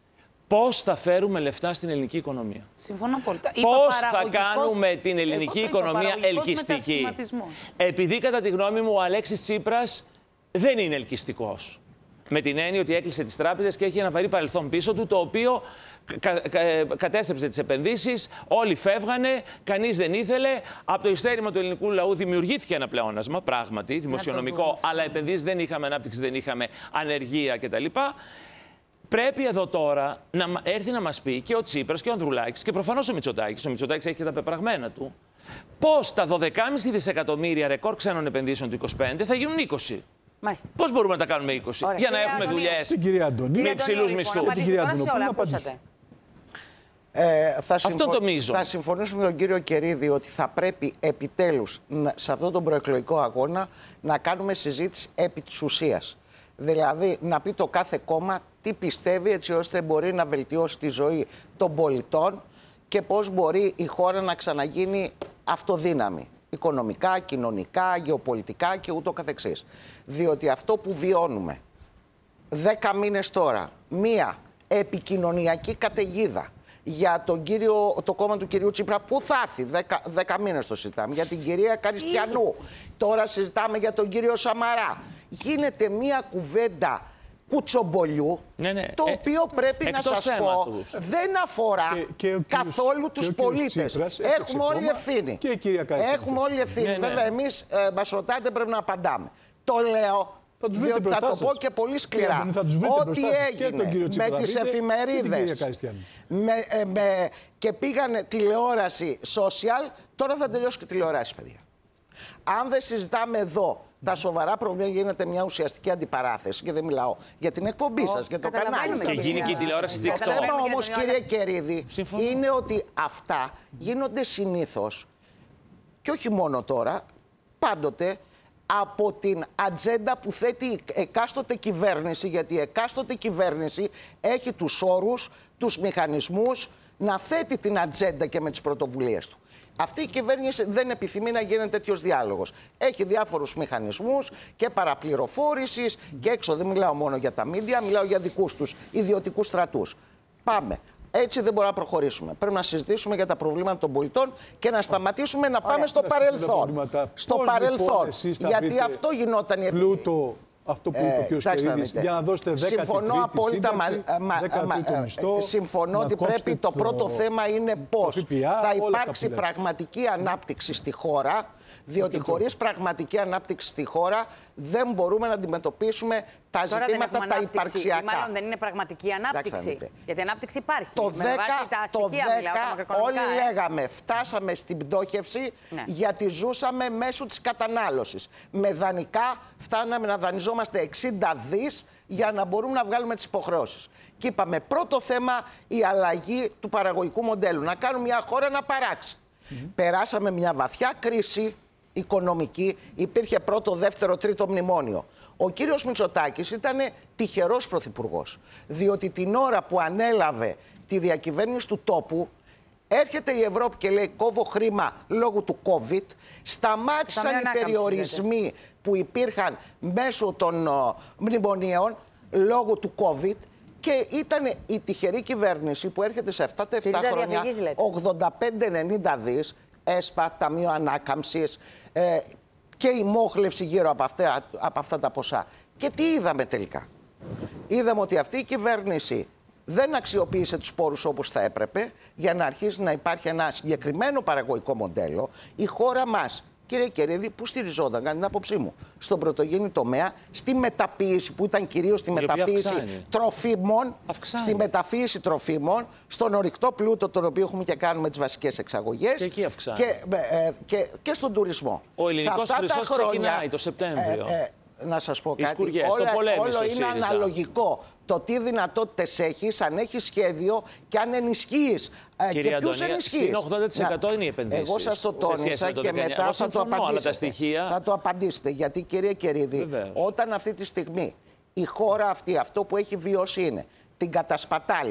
πώς θα φέρουμε λεφτά στην ελληνική οικονομία. Συμφωνώ πολύ. Πώς θα κάνουμε την ελληνική οικονομία ελκυστική. Επειδή κατά τη γνώμη μου ο Αλέξης Τσίπρας δεν είναι ελκυστικός. Με την έννοια ότι έκλεισε τις τράπεζες και έχει ένα βαρύ παρελθόν πίσω του, το οποίο κατέστρεψε τις επενδύσεις, όλοι φεύγανε, κανείς δεν ήθελε. Από το ειστέρημα του ελληνικού λαού δημιουργήθηκε ένα πλεόνασμα, πράγματι, δημοσιονομικό, αλλά επενδύσεις δεν είχαμε, ανάπτυξη δεν είχαμε, ανεργία κτλ. Πρέπει εδώ τώρα να έρθει να μας πει και ο Τσίπρας και ο Ανδρουλάκης και προφανώς ο Μητσοτάκης. Ο Μητσοτάκης έχει και τα πεπραγμένα του. Πώς τα 12,5 δισεκατομμύρια ρεκόρ ξένων επενδύσεων του 25 θα γίνουν 20. Πώς μπορούμε να τα κάνουμε 20, ωραία, για να έχουμε δουλειές με υψηλούς μισθούς. Αυτό το μείζω. Θα συμφωνήσουμε με τον κύριο Κερίδη ότι θα πρέπει επιτέλους σε αυτόν τον προεκλογικό αγώνα να κάνουμε συζήτηση επί της ουσίας. Δηλαδή να πει το κάθε κόμμα τι πιστεύει έτσι ώστε μπορεί να βελτιώσει τη ζωή των πολιτών και πώς μπορεί η χώρα να ξαναγίνει αυτοδύναμη. Οικονομικά, κοινωνικά, γεωπολιτικά και ούτω καθεξής. Διότι αυτό που βιώνουμε 10 μήνες τώρα, μία επικοινωνιακή καταιγίδα για το κόμμα του κυρίου Τσίπρα, που θα έρθει, 10 μήνες το συζητάμε, για την κυρία Καριστιανού, τώρα συζητάμε για τον κύριο Σαμαρά. Γίνεται μία κουβέντα κουτσομπολιού, το οποίο πρέπει να σας πω δεν αφορά καθόλου τους πολίτες. Έχουμε όλοι ευθύνη. Έχουμε όλοι ευθύνη. Βέβαια, εμείς μας ρωτάτε, πρέπει να απαντάμε. Το λέω διότι θα το πω και πολύ σκληρά. Ό,τι έγινε με τις εφημερίδες και πήγανε τηλεόραση social, τώρα θα τελειώσει και τηλεόραση, παιδιά. Αν δεν συζητάμε εδώ τα σοβαρά προβλήματα, γίνεται μια ουσιαστική αντιπαράθεση. Και δεν μιλάω για την εκπομπή σας, για το κανάλι. Και γίνει και η τηλεόραση TikTok. Το θέμα όμως, κύριε Κερίδη, είναι ότι αυτά γίνονται συνήθως, και όχι μόνο τώρα, πάντοτε, από την ατζέντα που θέτει εκάστοτε κυβέρνηση, γιατί η εκάστοτε κυβέρνηση έχει τους όρους, τους μηχανισμούς να θέτει την ατζέντα και με τις πρωτοβουλίες του. Αυτή η κυβέρνηση δεν επιθυμεί να γίνει τέτοιος διάλογος. Έχει διάφορους μηχανισμούς και παραπληροφόρησης και έξω. Δεν μιλάω μόνο για τα μίντια, μιλάω για δικούς τους ιδιωτικούς στρατούς. Πάμε. Έτσι δεν μπορούμε να προχωρήσουμε. Πρέπει να συζητήσουμε για τα προβλήματα των πολιτών και να σταματήσουμε να πάμε στο παρελθόν. Στο παρελθόν. Γιατί αυτό γινόταν η πλούτο. Αυτό που είπε ο κ. Κερίδης, για να δώσετε 13η συμφωνώ απόλυτα. Συμφωνώ ότι πρέπει το πρώτο θέμα είναι πώς θα υπάρξει πραγματική ανάπτυξη στη χώρα, διότι χωρίς πραγματική ανάπτυξη στη χώρα δεν μπορούμε να αντιμετωπίσουμε τα ζητήματα τα υπαρξιακά. Μάλλον δεν είναι πραγματική ανάπτυξη. Γιατί ανάπτυξη υπάρχει. Το 10 όλοι λέγαμε φτάσαμε στην πτώχευση γιατί ζούσαμε μέσω της κατανάλωσης. Με δανεικά φτάναμε να δανειζόμαστε 60 δις για να μπορούμε να βγάλουμε τις υποχρεώσεις. Και είπαμε πρώτο θέμα η αλλαγή του παραγωγικού μοντέλου. Να κάνουμε μια χώρα να παράξει. Περάσαμε μια βαθιά κρίση οικονομική, υπήρχε πρώτο, δεύτερο, τρίτο μνημόνιο. Ο κύριος Μητσοτάκης ήταν τυχερός πρωθυπουργός, διότι την ώρα που ανέλαβε τη διακυβέρνηση του τόπου, έρχεται η Ευρώπη και λέει κόβω χρήμα λόγω του COVID, σταμάτησαν οι περιορισμοί που υπήρχαν μέσω των μνημονίων λόγω του COVID και ήταν η τυχερή κυβέρνηση που έρχεται σε αυτά τα 7 χρόνια 85-90 δις, ΕΣΠΑ, Ταμείο Ανάκαμψης και η μόχλευση γύρω από αυτά τα ποσά. Και τι είδαμε τελικά? Είδαμε ότι αυτή η κυβέρνηση δεν αξιοποίησε τους πόρους όπως θα έπρεπε για να αρχίσει να υπάρχει ένα συγκεκριμένο παραγωγικό μοντέλο. Η χώρα μας, κύριε Κερίδη, που στηριζόταν, κατά την άποψή μου, στον πρωτογενή τομέα, στη μεταποίηση, που ήταν κυρίως στη μεταποίηση τροφίμων, στη μεταποίηση τροφίμων, στον ορυκτό πλούτο, τον οποίο έχουμε και κάνουμε τις βασικές εξαγωγές. Και εκεί αυξάνει. Και στον τουρισμό. Ο ελληνικός χρυσός ξεκινάει το Σεπτέμβριο. Να σας πω κάτι, όλο είναι αναλογικό. Το τι δυνατότητες έχεις, αν έχεις σχέδιο και αν ενισχύεις. Και ποιους ενισχύεις. 80% είναι οι επενδύσεις. Εγώ σας το τόνισα και μετά θα το απαντήσετε. Θα το απαντήσετε. Γιατί, κύριε Κερίδη, όταν αυτή τη στιγμή η χώρα αυτή, αυτό που έχει βιώσει είναι την κατασπατάληση,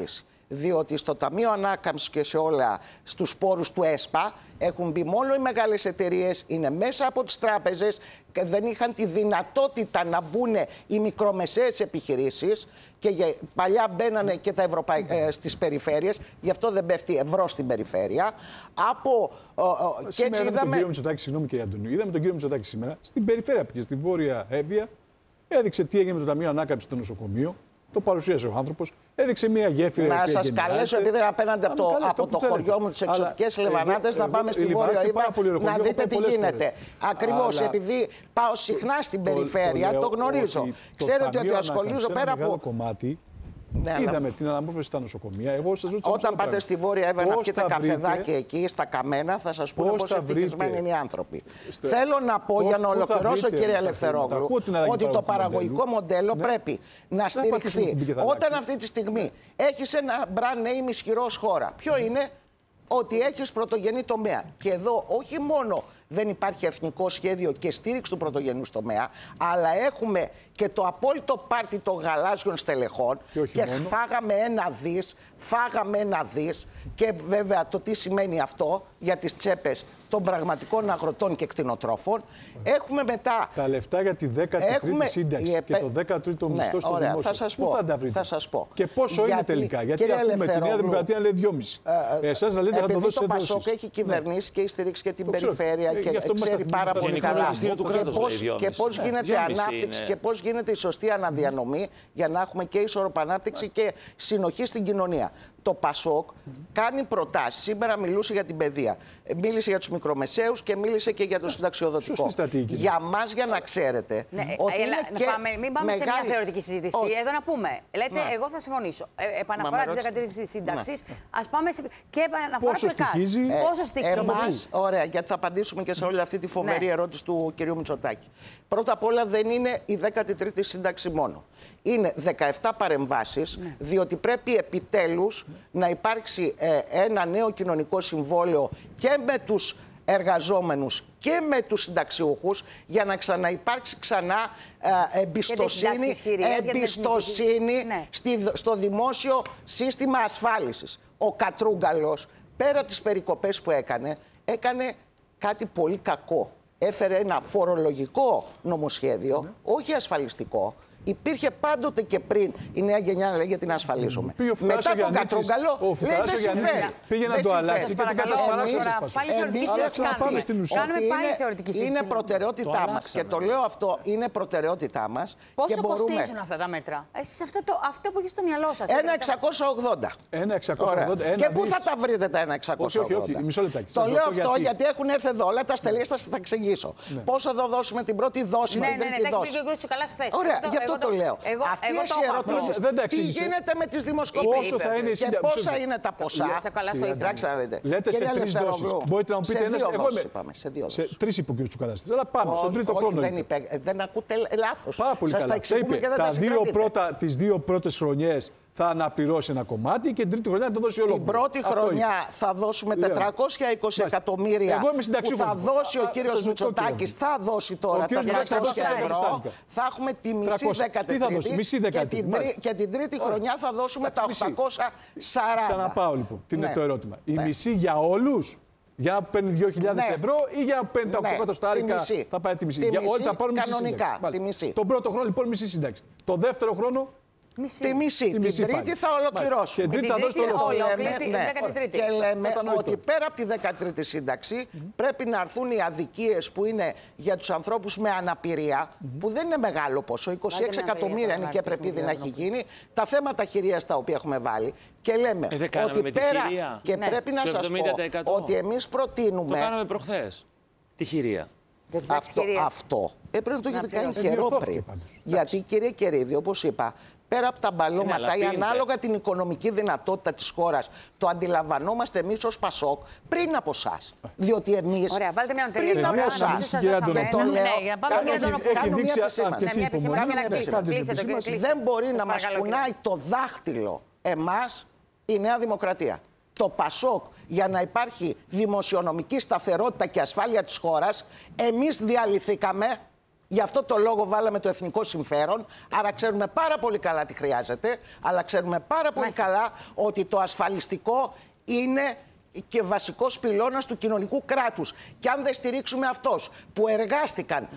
Διότι στο Ταμείο Ανάκαμψης και σε όλα στους πόρους του ΕΣΠΑ έχουν μπει μόνο οι μεγάλες εταιρείες, είναι μέσα από τις τράπεζες και δεν είχαν τη δυνατότητα να μπουν οι μικρομεσαίες επιχειρήσεις και παλιά μπαίνανε και τα στις περιφέρειες, γι' αυτό δεν πέφτει ευρώ στην περιφέρεια. Και έτσι είδαμε τον κύριο Μητσοτάκη, συγγνώμη κύριε Αντωνίου, είδαμε τον κύριο Μητσοτάκη σήμερα στην περιφέρεια πήγε, στη Βόρεια Εύβοια, έδειξε τι έγινε με το Ταμείο Ανάκαμψης στο νοσοκομείο. Το παρουσίασε ο άνθρωπος, έδειξε μια γέφυρα. Να σας καλέσω, επειδή είναι απέναντι από το χωριό μου, τις εξωτικές Λεβανάτες, να πάμε στη Βόρεια Εύβοια να δείτε τι γίνεται. Ακριβώς, επειδή πάω συχνά στην περιφέρεια, το γνωρίζω. Ξέρετε ότι ασχολήσω πέρα από. Ναι, είδαμε την αναμόρφωση στα νοσοκομεία. Όταν πάτε στη Βόρεια Εύβοια να πιείτε καφεδάκι εκεί, στα Καμένα, θα σας πούνε πόσο ευτυχισμένοι είναι οι άνθρωποι. Θέλω να πω, για να ολοκληρώσω, κύριε Ελευθερόγλου, ότι το παραγωγικό μοντέλο πρέπει να στηριχθεί. Όταν αυτή τη στιγμή έχεις ένα brand name ισχυρό χώρα, ποιο είναι? Ότι έχεις πρωτογενή τομέα. Και εδώ όχι μόνο δεν υπάρχει εθνικό σχέδιο και στήριξη του πρωτογενούς τομέα, αλλά έχουμε και το απόλυτο πάρτι των γαλάζιων στελεχών και φάγαμε ένα δις και βέβαια το τι σημαίνει αυτό για τις τσέπες των πραγματικών αγροτών και κτηνοτρόφων. Έχουμε μετά τα λεφτά για τη 13η σύνταξη και το 13ο μισθό στο δημόσιο. Θα σας πω. Και πόσο είναι τελικά? Γιατί ακούμε τη Νέα Δημοκρατία λέει 2,5. Εσάς να λέτε θα το δώσετε. Το Πασόκ έχει κυβερνήσει και έχει στηρίξει και την περιφέρεια και ξέρει πάρα πολύ καλά και πώς γίνεται ανάπτυξη και πώς γίνεται η σωστή αναδιανομή για να έχουμε και ισορροπή ανάπτυξη και συνοχή στην κοινωνία. Το Πασόκ κάνει προτάσεις. Σήμερα μιλούσε για την παιδεία. Μίλησε για τους μικρομεσαίους και μίλησε και για το συνταξιοδοτικό. Για μας, για να ξέρετε. Ότι μην πάμε σε μια θεωρητική συζήτηση. Εδώ να πούμε. Λέτε, εγώ θα συμφωνήσω. Επαναφορά της 13ης σύνταξης. Ας πάμε και επαναφορά του ΕΚΑΣ. Πόσο στοιχίζει? Ωραία, γιατί θα απαντήσουμε και σε όλη αυτή τη φοβερή ερώτηση του κ. Μητσοτάκη. Πρώτα απ' όλα δεν είναι η 13η σύνταξη μόνο. Είναι 17 παρεμβάσεις, διότι πρέπει επιτέλους να υπάρξει ένα νέο κοινωνικό συμβόλαιο και με τους εργαζόμενους και με τους συνταξιούχους για να ξαναυπάρξει εμπιστοσύνη στο δημόσιο σύστημα ασφάλισης. Ο Κατρούγκαλος, πέρα τις περικοπές που έκανε κάτι πολύ κακό. Έφερε ένα φορολογικό νομοσχέδιο, όχι ασφαλιστικό. Υπήρχε πάντοτε και πριν η νέα γενιά να λέει για την ασφαλίζουμε. Μετά τον Κατρούγκαλο λέει δεν συμφέρει. Πήγε να το αλλάξει και την κατασπαράξει. Κάνουμε πάλι θεωρητική συζήτηση. Είναι προτεραιότητά μας. Και το λέω αυτό, είναι προτεραιότητά μας. Πόσο κοστίζουν αυτά τα μέτρα? Εσείς αυτό που έχει στο μυαλό σας. 1.680. Και πού θα τα βρείτε τα 1.680? Όχι, μισό λεπτάκι. Το λέω αυτό γιατί έχουν έρθει εδώ όλα τα στελεία, θα τα εξηγήσω. Πόσο θα δώσουμε την πρώτη δόση με την τρίτη δόση. Ωραία, γι' αυτό το λέω. Αυτές οι ερωτήσεις. Τι γίνεται με τις δημοσκοπήσεις και πόσα είναι τα ποσά? Εντάξει, λέτε σε 3 δόσεις. Μπορείτε να μου πείτε ένας? Σε 2 δόσεις. Σε 3 είπε ο κ. Τσουκαλαστής. Αλλά πάμε στον τρίτο χρόνο. Δεν ακούτε λάθος. Πάρα πολύ καλά. Τις 2 πρώτες χρονιές θα αναπληρώσει ένα κομμάτι και την τρίτη χρονιά θα το δώσει όλο. Την πρώτη χρονιά θα δώσουμε 420 εκατομμύρια που θα δώσει ο κύριος Μητσοτάκης. Θα δώσει τώρα τα 300 ευρώ. Θα έχουμε τη μισή 13η και την τρίτη χρονιά θα δώσουμε τα 840. Ξαναπάω λοιπόν. Τι είναι το ερώτημα? Η μισή για όλους? Για να παίρνει 2.000 ευρώ ή για να παίρνει τα 8 εκατοστάρικα θα πάρει τη μισή? Όλοι θα πάρουν μισή. Τον πρώτο χρόνο λοιπόν μισή σύνταξη. Το δεύτερο χρόνο τη μισή. Την τρίτη θα ολοκληρώσουμε. Την τρίτη θα δώσει το και λέμε ότι πέρα από τη 13η σύνταξη πρέπει να έρθουν οι αδικίες που είναι για τους ανθρώπους με αναπηρία, που δεν είναι μεγάλο ποσό, 26 εκατομμύρια είναι και πρέπει να έχει γίνει, τα θέματα χειρίας τα οποία έχουμε βάλει. Και λέμε ότι πέρα, και πρέπει να σας πω ότι εμείς προτείνουμε. Το κάναμε προχθές. Τη χειρία. Αυτό πρέπει να το έχετε κάνει καιρό πριν. Γιατί, κύριε Κερίδη, όπως είπα, πέρα από τα μπαλώματα ή ανάλογα την οικονομική δυνατότητα της χώρας, το αντιλαμβανόμαστε εμείς ως Πασόκ πριν από εσάς. Διότι εμείς πριν από εσάς, και το λέω, δεν μπορεί να μας κουνάει το δάχτυλο εμάς η Νέα Δημοκρατία. Το Πασόκ, για να υπάρχει δημοσιονομική σταθερότητα και ασφάλεια της χώρας, εμείς διαλυθήκαμε Γι' αυτό το λόγο βάλαμε το εθνικό συμφέρον. Άρα ξέρουμε πάρα πολύ καλά τι χρειάζεται, αλλά ξέρουμε πάρα πολύ καλά ότι το ασφαλιστικό είναι και βασικός πυλώνας του κοινωνικού κράτους. Και αν δεν στηρίξουμε αυτούς που εργάστηκαν,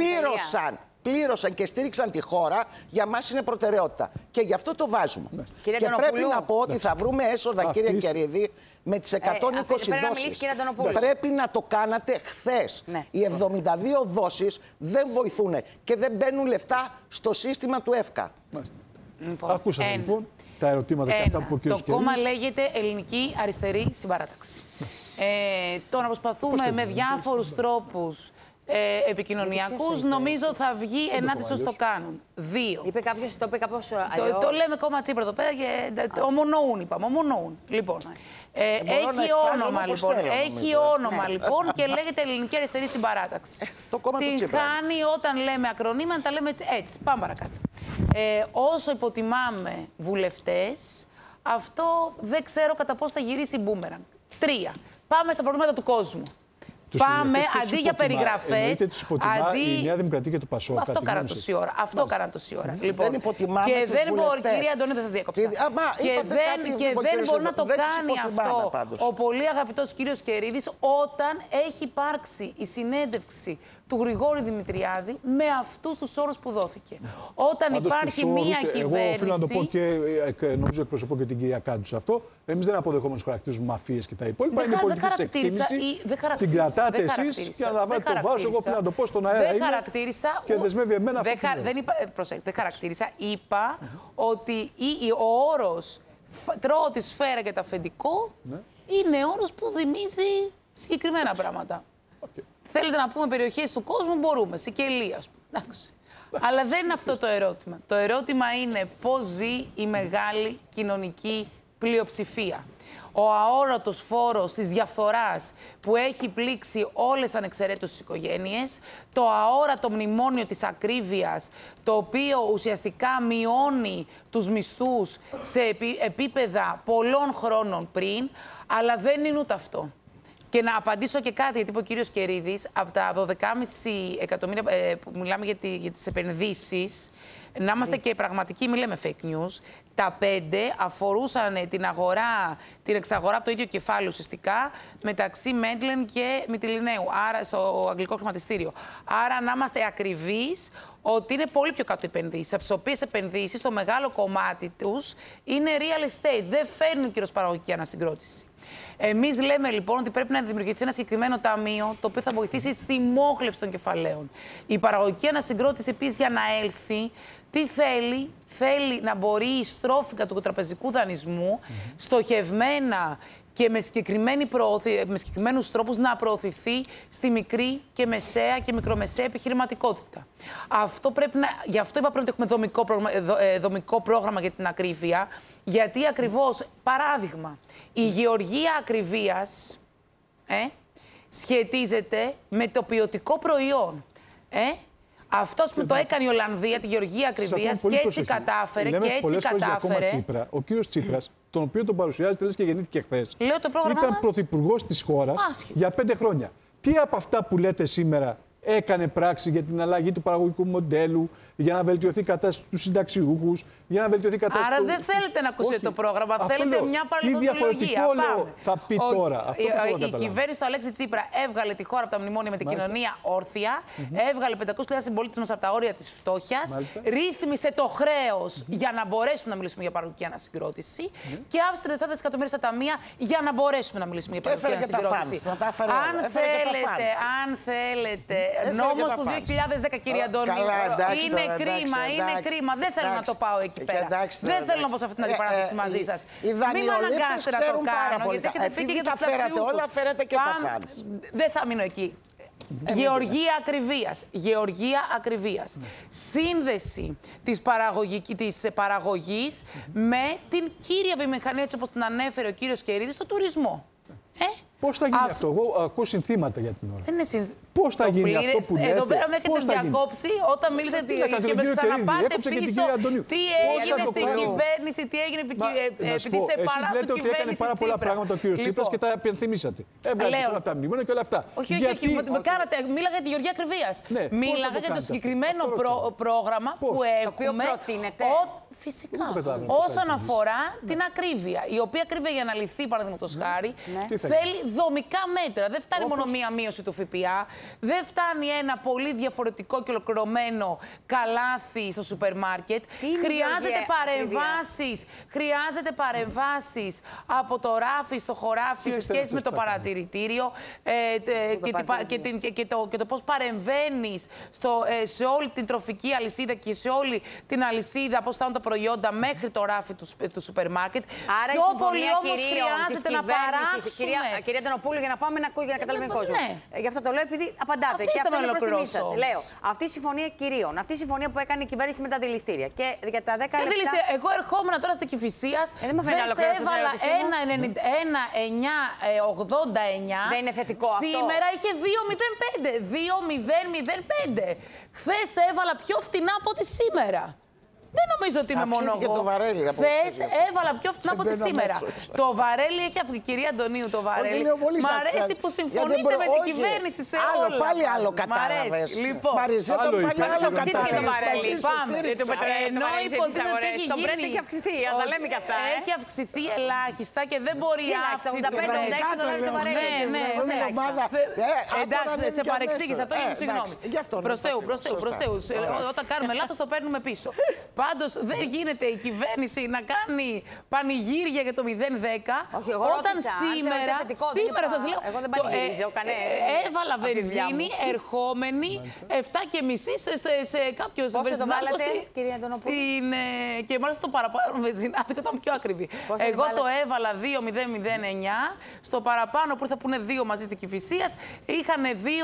πλήρωσαν και στήριξαν τη χώρα, για μας είναι προτεραιότητα. Και γι' αυτό το βάζουμε. Και πρέπει να πω ότι θα βρούμε έσοδα, κύριε Κερίδη, με τις 120 δόσεις. Πρέπει να το κάνατε χθες. Οι 72 δόσεις δεν βοηθούν και δεν μπαίνουν λεφτά στο σύστημα του ΕΦΚΑ. Ακούσατε λοιπόν τα ερωτήματα και αυτά που ο κ. Κερίδης. Το κόμμα λέγεται Ελληνική Αριστερή Συμπαράταξη. Το να προσπαθούμε με διάφορους τρόπους επικοινωνιακούς, νομίζω θα βγει ενάντια στο κάνουν. 2. Είπε κάποιος, το είπε κάπως αλλιώς. Το λέμε κόμμα Τσίπρα εδώ πέρα και ομονοούν, είπαμε. Ομονοούν. Λοιπόν, έχει όνομα λοιπόν. Έχει όνομα λοιπόν και λέγεται Ελληνική Αριστερή Συμπαράταξη. Την χάνει όταν λέμε ακρονίμια, να τα λέμε έτσι. Πάμε παρακάτω. Όσο υποτιμάμε βουλευτές, αυτό δεν ξέρω κατά πώς θα γυρίσει μπούμερανγκ. 3. Πάμε στα προβλήματα του κόσμου. Πάμε αντί για περιγραφές. Η Νέα Δημοκρατία και το Πασόκ. Αυτό κάναν τόση ώρα. Αυτό κάναν τόση ώρα. Και δεν μπορεί, κυρία Αντωνίου, δεν σας διέκοψα. Και δεν μπορεί να το κάνει αυτό ο πολύ αγαπητός κύριος Κερίδης όταν έχει υπάρξει η συνέντευξη του Γρηγόρη Δημητριάδη με αυτούς τους όρους που δόθηκε. Όταν υπάρχει μία κυβέρνηση. Εγώ οφείλω να το πω και νομίζω εκπροσωπώ και την κυρία Κάντου σε αυτό. Εμείς δεν αποδεχόμαστε χαρακτηρίζουμε μαφίες και τα υπόλοιπα. Είναι πολιτική εκτίμηση. Την κρατάτε εσείς και να βάλετε το βάρος. Εγώ οφείλω να το πω στον αέρα. Δεν χαρακτήρισα. Και δεσμεύει εμένα αυτό. Δεν χαρακτήρισα. Είπα ότι ο όρος τρώω τη σφαίρα και το αφεντικό είναι όρος που θυμίζει συγκεκριμένα πράγματα. Θέλετε να πούμε περιοχές του κόσμου, μπορούμε. Σικελία, ας πούμε. Αλλά δεν είναι αυτό το ερώτημα. Το ερώτημα είναι πώς ζει η μεγάλη κοινωνική πλειοψηφία. Ο αόρατος φόρος της διαφθοράς που έχει πλήξει όλες ανεξαιρέτως τις οικογένειες, το αόρατο μνημόνιο της ακρίβειας, το οποίο ουσιαστικά μειώνει τους μισθούς σε επίπεδα πολλών χρόνων πριν, αλλά δεν είναι ούτε αυτό. Και να απαντήσω και κάτι, γιατί είπε ο κύριος Κερίδης, από τα 12,5 εκατομμύρια που μιλάμε για τις επενδύσεις, να είμαστε και πραγματικοί, μην λέμε fake news, τα 5 αφορούσαν την εξαγορά από το ίδιο κεφάλαιο ουσιαστικά μεταξύ Μέντλεν και Μυτιληναίου, άρα στο αγγλικό χρηματιστήριο. Άρα να είμαστε ακριβείς ότι είναι πολύ πιο κάτω οι επενδύσεις, από τις οποίες επενδύσεις το μεγάλο κομμάτι τους είναι real estate, δεν φέρνουν κυρίως παραγωγική ανασυγκρότηση. Εμείς λέμε λοιπόν ότι πρέπει να δημιουργηθεί ένα συγκεκριμένο ταμείο το οποίο θα βοηθήσει στη μόχλευση των κεφαλαίων. Η παραγωγική ανασυγκρότηση επίσης για να έλθει, τι θέλει, θέλει να μπορεί η στρόφιγγα του τραπεζικού δανεισμού στοχευμένα και με συγκεκριμένους τρόπους να προωθηθεί στη μικρή και μεσαία και μικρομεσαία επιχειρηματικότητα. Γι' αυτό είπα πριν ότι έχουμε δομικό πρόγραμμα για την ακρίβεια, γιατί ακριβώς, παράδειγμα, η γεωργία ακριβίας σχετίζεται με το ποιοτικό προϊόν. Αυτό που το έκανε η Ολλανδία, τη γεωργία ακριβίας, και έτσι κατάφερε. Ο κύριος Τσίπρας, τον οποίο τον παρουσιάζεται, λες και γεννήθηκε χθες, ήταν πρωθυπουργός της χώρας για 5 χρόνια. Τι από αυτά που λέτε σήμερα έκανε πράξη για την αλλαγή του παραγωγικού μοντέλου, για να βελτιωθεί η κατάσταση στους συνταξιούχους, για να βελτιωθεί η κατάσταση. Άρα δεν θέλετε να ακούσετε το πρόγραμμα, θέλετε μια παρελθοντολογία. Θα πει τώρα. Η κυβέρνηση του Αλέξη Τσίπρα έβγαλε τη χώρα από τα μνημόνια με την κοινωνία όρθια, έβγαλε 500.000 συμπολίτες μας από τα όρια της φτώχειας, ρύθμισε το χρέος για να μπορέσουμε να μιλήσουμε για παραγωγική ανασυγκρότηση και άφησε 4 εκατομμύρια στα ταμεία για να μπορέσουμε να μιλήσουμε για παραγωγική ανασυγκρότηση. Αν θέλετε, νόμος του 2010, κύριε Αντωνίου, είναι κρίμα. Δεν θέλω να το πάω εκεί πέρα. Δεν θέλω να πω σε αυτή την αντιπαράθεση μαζί σας. Μην με αναγκάσετε να το κάνω, γιατί έχετε πει και για τους συνταξιούχους. Δεν θα μείνω εκεί. Γεωργία ακριβίας. Σύνδεση της παραγωγής με την κύρια βιομηχανία, έτσι όπως την ανέφερε ο κύριος Κερίδης, στο τουρισμό. Πώς θα γίνει αυτό? Εγώ ακούω συνθήματα για την ώρα. Δεν είναι Πώς θα γίνει αυτό που λέτε? Εδώ πέρα με έχετε διακόψει όταν μίλησατε και με ξαναπάτε πίσω. Τι έγινε στην κυβέρνηση, τι έγινε επειδή σε παρά του κυβέρνηση Τσίπρα. Εσείς λέτε ότι έκανε πάρα πολλά πράγματα ο κ. Τσίπρας και τα επενθυμίσατε. Έβγαλε όλα τα μνημόνια και όλα αυτά. Όχι, μίλαγα για τη Γεωργία Κρυβίας. Μίλαγα για το συγκεκριμένο πρόγραμμα που έχουμε. Φυσικά. Όσον αφορά την ακρίβεια, η οποία ακρίβεια για να λυθεί, παραδείγματος χάρη, θέλει δομικά μέτρα. Δεν φτάνει μόνο μία μείωση του ΦΠΑ, δεν φτάνει ένα πολύ διαφορετικό και ολοκληρωμένο καλάθι στο σούπερ μάρκετ. Χρειάζεται παρεμβάσεις από το ράφι στο χωράφι σε σχέση με το παρατηρητήριο και το πώς παρεμβαίνεις σε όλη την τροφική αλυσίδα και σε όλη την αλυσίδα, πώς φτάνουν τα προϊόντα μέχρι το ράφι του σούπερ μάρκετ. Άρα πιο πολύ όμως χρειάζεται να παράξουμε. Κυρία Αντωνοπούλου, για να πάμε να καταλαβαίνει ο κόσμος. Γι' αυτό το λέω, επειδή απαντάτε. Αφήστε και αυτό με είναι προς τιμή σας. Λέω, αυτή η συμφωνία κυρίων, αυτή η συμφωνία που έκανε η κυβέρνηση με τα δηληστήρια. Και για τα 10 λεπτά. Εγώ ερχόμουν τώρα στην Κηφισίας, δεν σε έβαλα 1,989. Δεν είναι θετικό αυτό. Σήμερα είχε 2,05. 2,005. Χθες έβαλα πιο φτηνά από ό,τι σήμερα. Δεν νομίζω ότι είμαι μόνο εγώ. Χθες έβαλα πιο φτηνά από ό,τι σήμερα. Το βαρέλι έχει αυξηθεί. Κυρία Αντωνίου, το βαρέλι. Μ' αρέσει που συμφωνείτε με την κυβέρνηση σε όλα. Πάλι άλλο κατάλαβες. Λοιπόν, ενώ υποτίθεται ότι έχει γίνει. Έχει αυξηθεί, αλλά λέμε και αυτά. Έχει αυξηθεί ελάχιστα και δεν μπορεί η αύξηση του βαρέλι. Ναι. Εντάξει, σε παρεξήγησα. Το έγινε, συγγνώμη. Προς Θεού. Όταν κάνουμε λάθος το παίρνουμε πίσω. Πάντως δεν γίνεται η κυβέρνηση να κάνει πανηγύρια για το 0,10 όταν σήμερα σας λέω, έβαλα βενζίνη ερχόμενη 7,5 σε κάποιο βενζινάδικο και μάλιστα το παραπάνω βενζινάδικο ήταν πιο ακριβή. Εγώ το έβαλα 2,009, στο παραπάνω που ήρθα που είναι 2 μαζί στην Κηφισίας είχαν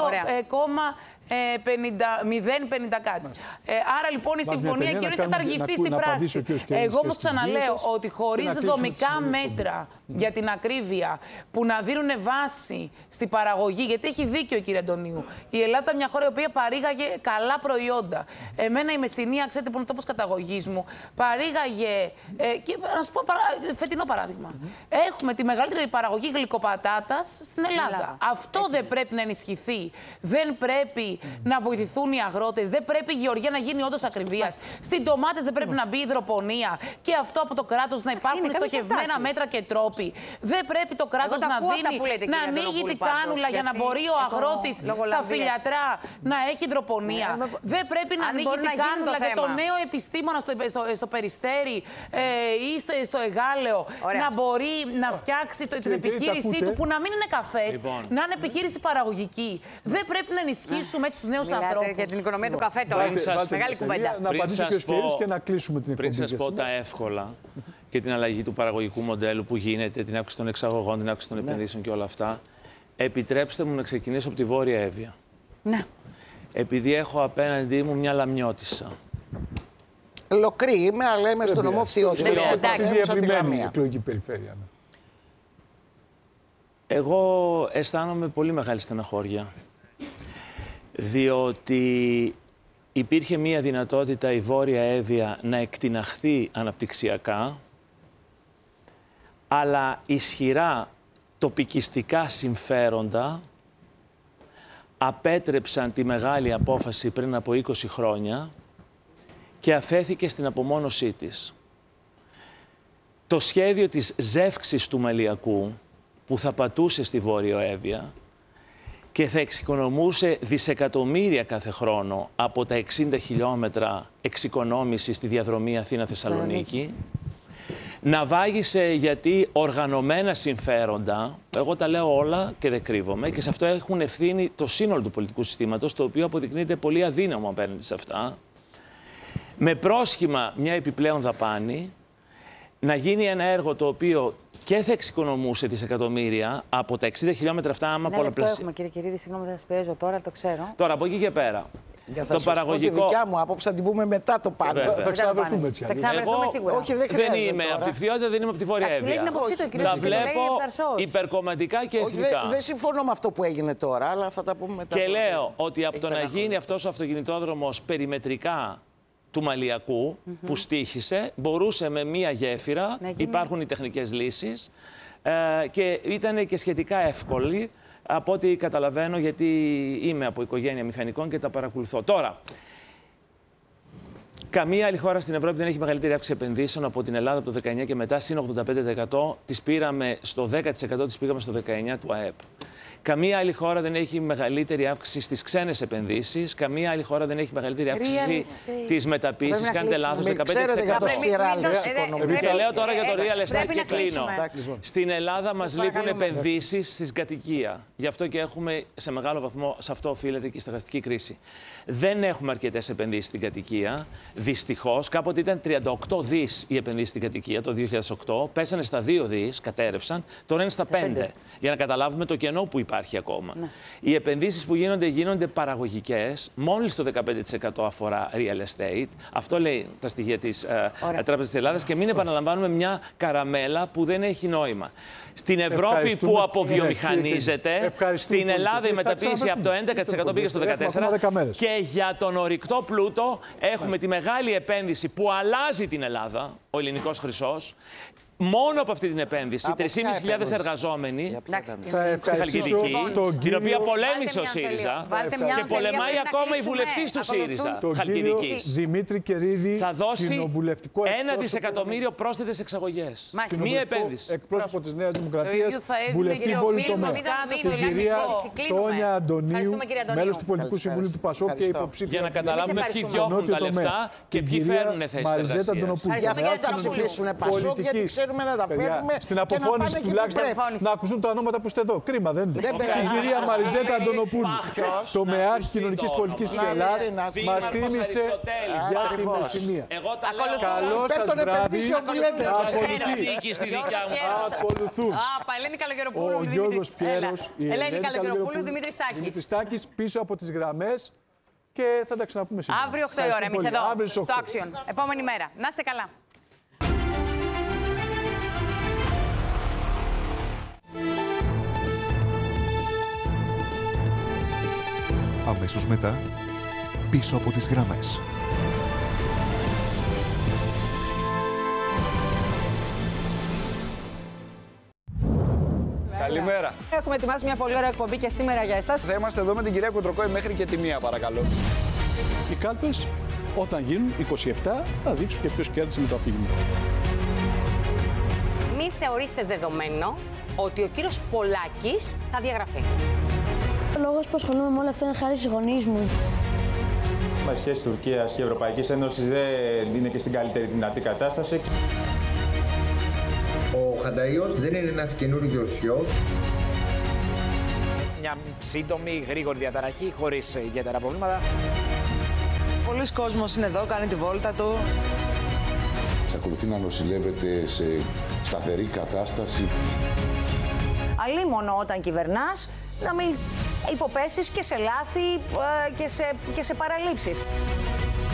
0,50 κάτι. Άρα λοιπόν η συμφωνία και έχει καταργηθεί στην πράξη. Εγώ όμως ξαναλέω ότι χωρίς δομικά μέτρα για την ακρίβεια που να δίνουν βάση στην παραγωγή, γιατί έχει δίκιο κύριε Αντωνίου, η Ελλάδα μια χώρα η οποία παρήγαγε καλά προϊόντα. Εμένα η Μεσσηνία, ξέρετε που είναι ο τόπος καταγωγής μου, παρήγαγε, και να σας πω φετινό παράδειγμα, έχουμε τη μεγαλύτερη παραγωγή γλυκοπατάτας στην Ελλάδα. Αυτό δεν πρέπει να ενισχυθεί. Δεν πρέπει να βοηθηθούν οι αγρότες. Δεν πρέπει η γεωργία να γίνει όντως ακριβίας. Στην ντομάτες δεν πρέπει να μπει υδροπονία. Και αυτό από το κράτος να υπάρχουν στοχευμένα μέτρα και τρόποι. Δεν πρέπει το κράτος να δίνει, να ανοίγει την κάνουλα για να μπορεί ο αγρότης στα φιλιατρά να έχει υδροπονία. Δεν πρέπει να ανοίγει την κάνουλα για το νέο επιστήμονα στο Περιστέρι ή στο Εγάλεο να μπορεί να φτιάξει την επιχείρησή του που να μην είναι καφές, να είναι επιχείρηση παραγωγική. Δεν πρέπει να ενισχύσουμε με τους νέους ανθρώπους. Για την οικονομία του καφέ τώρα. Μεγάλη κουβέντα. Να απαντήσω και ο Σκύρης και να κλείσουμε την εκπομπή. Πριν σας πω τα εύκολα και την αλλαγή του παραγωγικού μοντέλου που γίνεται, την αύξηση των εξαγωγών, την αύξηση των επενδύσεων και όλα αυτά, επιτρέψτε μου να ξεκινήσω από τη Βόρεια Εύβοια. Ναι. Επειδή έχω απέναντί μου μια λαμιώτισσα. Λοκρή είμαι, αλλά είμαι στο νομό Φθιώδη. Διευρυμένη εκλογική περιφέρεια. Εγώ αισθάνομαι πολύ μεγάλη στεναχώρια. Διότι υπήρχε μία δυνατότητα η Βόρεια Εύβοια να εκτιναχθεί αναπτυξιακά, αλλά ισχυρά τοπικιστικά συμφέροντα απέτρεψαν τη μεγάλη απόφαση πριν από 20 χρόνια και αφέθηκε στην απομόνωσή της. Το σχέδιο της ζεύξης του Μελιακού που θα πατούσε στη Βόρεια Εύβοια και θα εξοικονομούσε δισεκατομμύρια κάθε χρόνο από τα 60 χιλιόμετρα εξοικονόμηση στη διαδρομή Αθήνα-Θεσσαλονίκη, να βάγισε γιατί οργανωμένα συμφέροντα, εγώ τα λέω όλα και δεν κρύβομαι, και σε αυτό έχουν ευθύνη το σύνολο του πολιτικού συστήματος, το οποίο αποδεικνύεται πολύ αδύναμο απέναντι σε αυτά, με πρόσχημα μια επιπλέον δαπάνη, να γίνει ένα έργο το οποίο και θα εξοικονομούσε δισεκατομμύρια από τα 60 χιλιόμετρα αυτά, άμα πολλαπλασιάσουμε. Το έχουμε, κύριε Κυρίδη, συγγνώμη, θα σας πιέζω τώρα, το ξέρω. Τώρα, από εκεί και πέρα, Το παραγωγικό. Τη δικιά μου άποψη θα την πούμε μετά το πάνελ. Θα ξαναβρεθούμε έτσι. Εγώ σίγουρα. Όχι, δεν είμαι από τη Φθιότητα, δεν είμαι από τη Βόρεια Εύβοια. Τα βλέπω υπερκομματικά και εθνικά. Δεν συμφωνώ με αυτό που έγινε τώρα, αλλά θα τα πούμε μετά. Και λέω ότι από το να γίνει αυτός ο αυτοκινητόδρομος περιμετρικά του Μαλιακού, που στοίχησε, μπορούσε με μία γέφυρα, υπάρχουν οι τεχνικές λύσεις, και ήταν και σχετικά εύκολη, από ό,τι καταλαβαίνω, γιατί είμαι από οικογένεια μηχανικών και τα παρακολουθώ. Τώρα, καμία άλλη χώρα στην Ευρώπη δεν έχει μεγαλύτερη αύξηση επενδύσεων από την Ελλάδα από το 19 και μετά, συν 85%. Τις πήραμε στο 10%, τις πήγαμε στο 19% του ΑΕΠ. Καμία άλλη χώρα δεν έχει μεγαλύτερη αύξηση στις ξένες επενδύσεις. Καμία άλλη χώρα δεν έχει μεγαλύτερη αύξηση της μεταποίησης. Κάνετε λάθος, 15%. Και λέω τώρα για το real estate και κλείνω. Στην Ελλάδα μας λείπουν επενδύσεις στην κατοικία. Γι' αυτό και έχουμε σε μεγάλο βαθμό, σε αυτό οφείλεται και η στεγαστική κρίση. Δεν έχουμε αρκετές επενδύσεις στην κατοικία. Δυστυχώς, κάποτε ήταν 38 δις οι επενδύσεις στην κατοικία το 2008. Πέσανε στα 2 δις, κατέρευσαν. Τώρα είναι στα 5. Για να καταλάβουμε το κενό που υπάρχει ακόμα. Ναι. Οι επενδύσεις που γίνονται παραγωγικές, μόλις το 15% αφορά real estate. Αυτό λέει τα στοιχεία της Τράπεζας της Ελλάδας, και μην επαναλαμβάνουμε μια καραμέλα που δεν έχει νόημα. Στην Ευρώπη που αποβιομηχανίζεται, στην Ελλάδα η μεταποίηση από το 11% πήγε στο 14%. Και για τον ορυκτό πλούτο έχουμε τη μεγάλη επένδυση που αλλάζει την Ελλάδα, ο ελληνικός χρυσός. Μόνο από αυτή την επένδυση, 3.500 εργαζόμενοι στη Χαλκιδική, την οποία πολέμησε ο ΣΥΡΙΖΑ και πολεμάει ακόμα η βουλευτής του ΣΥΡΙΖΑ Χαλκιδικής. Δημήτρη Κερίδη, θα δώσει 1 δισεκατομμύριο πρόσθετες εξαγωγές. Μία επένδυση. Εκπρόσωπο της Νέας Δημοκρατίας, βουλευτή Βόλου τομέα. Την κυρία Τόνια Αντωνίου, μέλος του Πολιτικού Συμβουλίου του ΠΑΣΟΚ και υποψήφια. Για να καταλάβουμε ποιοι διώχνουν τα λεφτά και ποιοι φέρνουν θέσεις εργασίας. Να τα φέρουμε. Στην αποφώνηση τουλάχιστον να ακουστούν τα ονόματα που είστε εδώ. Κρίμα, δεν είναι. Η κυρία Μαριζέτα Αντωνοπούλου, τομεάρχη κοινωνικής πολιτικής της Ελλάδας, μας θύμισε για τη Μεσσηνία. Καλό σας βράδυ. Ακολουθούν ο Γιώργος Πιέρος, η Ελένη Καλογεροπούλου, Δημήτρης Στάκης πίσω από τις γραμμές, και θα τα ξαναπούμε σήμερα. Αύριο 8 η ώρα εμείς εδώ, στο Action. Επόμενη μέρα. Να είστε καλά. Αμέσως μετά, πίσω από τις γραμμές. Καλημέρα. Έχουμε ετοιμάσει μια πολύ ωραία εκπομπή και σήμερα για εσάς. Θα είμαστε εδώ με την κυρία Κοντροκόη μέχρι και τη 1, παρακαλώ. Οι κάλπες, όταν γίνουν 27, θα δείξουν και ποιος κέρδισε με το αφήγημα. Μην θεωρήστε δεδομένο ότι ο κύριος Πολάκης θα διαγραφεί. Ο λόγος που ασχολούμαι με όλα αυτά είναι χάρη στους γονείς μου. Η σχέση Τουρκίας και Ευρωπαϊκής Ένωσης δεν είναι και στην καλύτερη δυνατή κατάσταση. Ο Χανταΐος δεν είναι ένας καινούριος ιός. Μια σύντομη, γρήγορη διαταραχή, χωρίς ιδιαίτερα προβλήματα. Πολλοί κόσμος είναι εδώ, κάνει τη βόλτα του. Ακολουθεί να νοσηλεύεται σε σταθερή κατάσταση. Αλίμονο όταν κυβερνάς, να μην υποπέσεις και σε λάθη και σε παραλήψεις.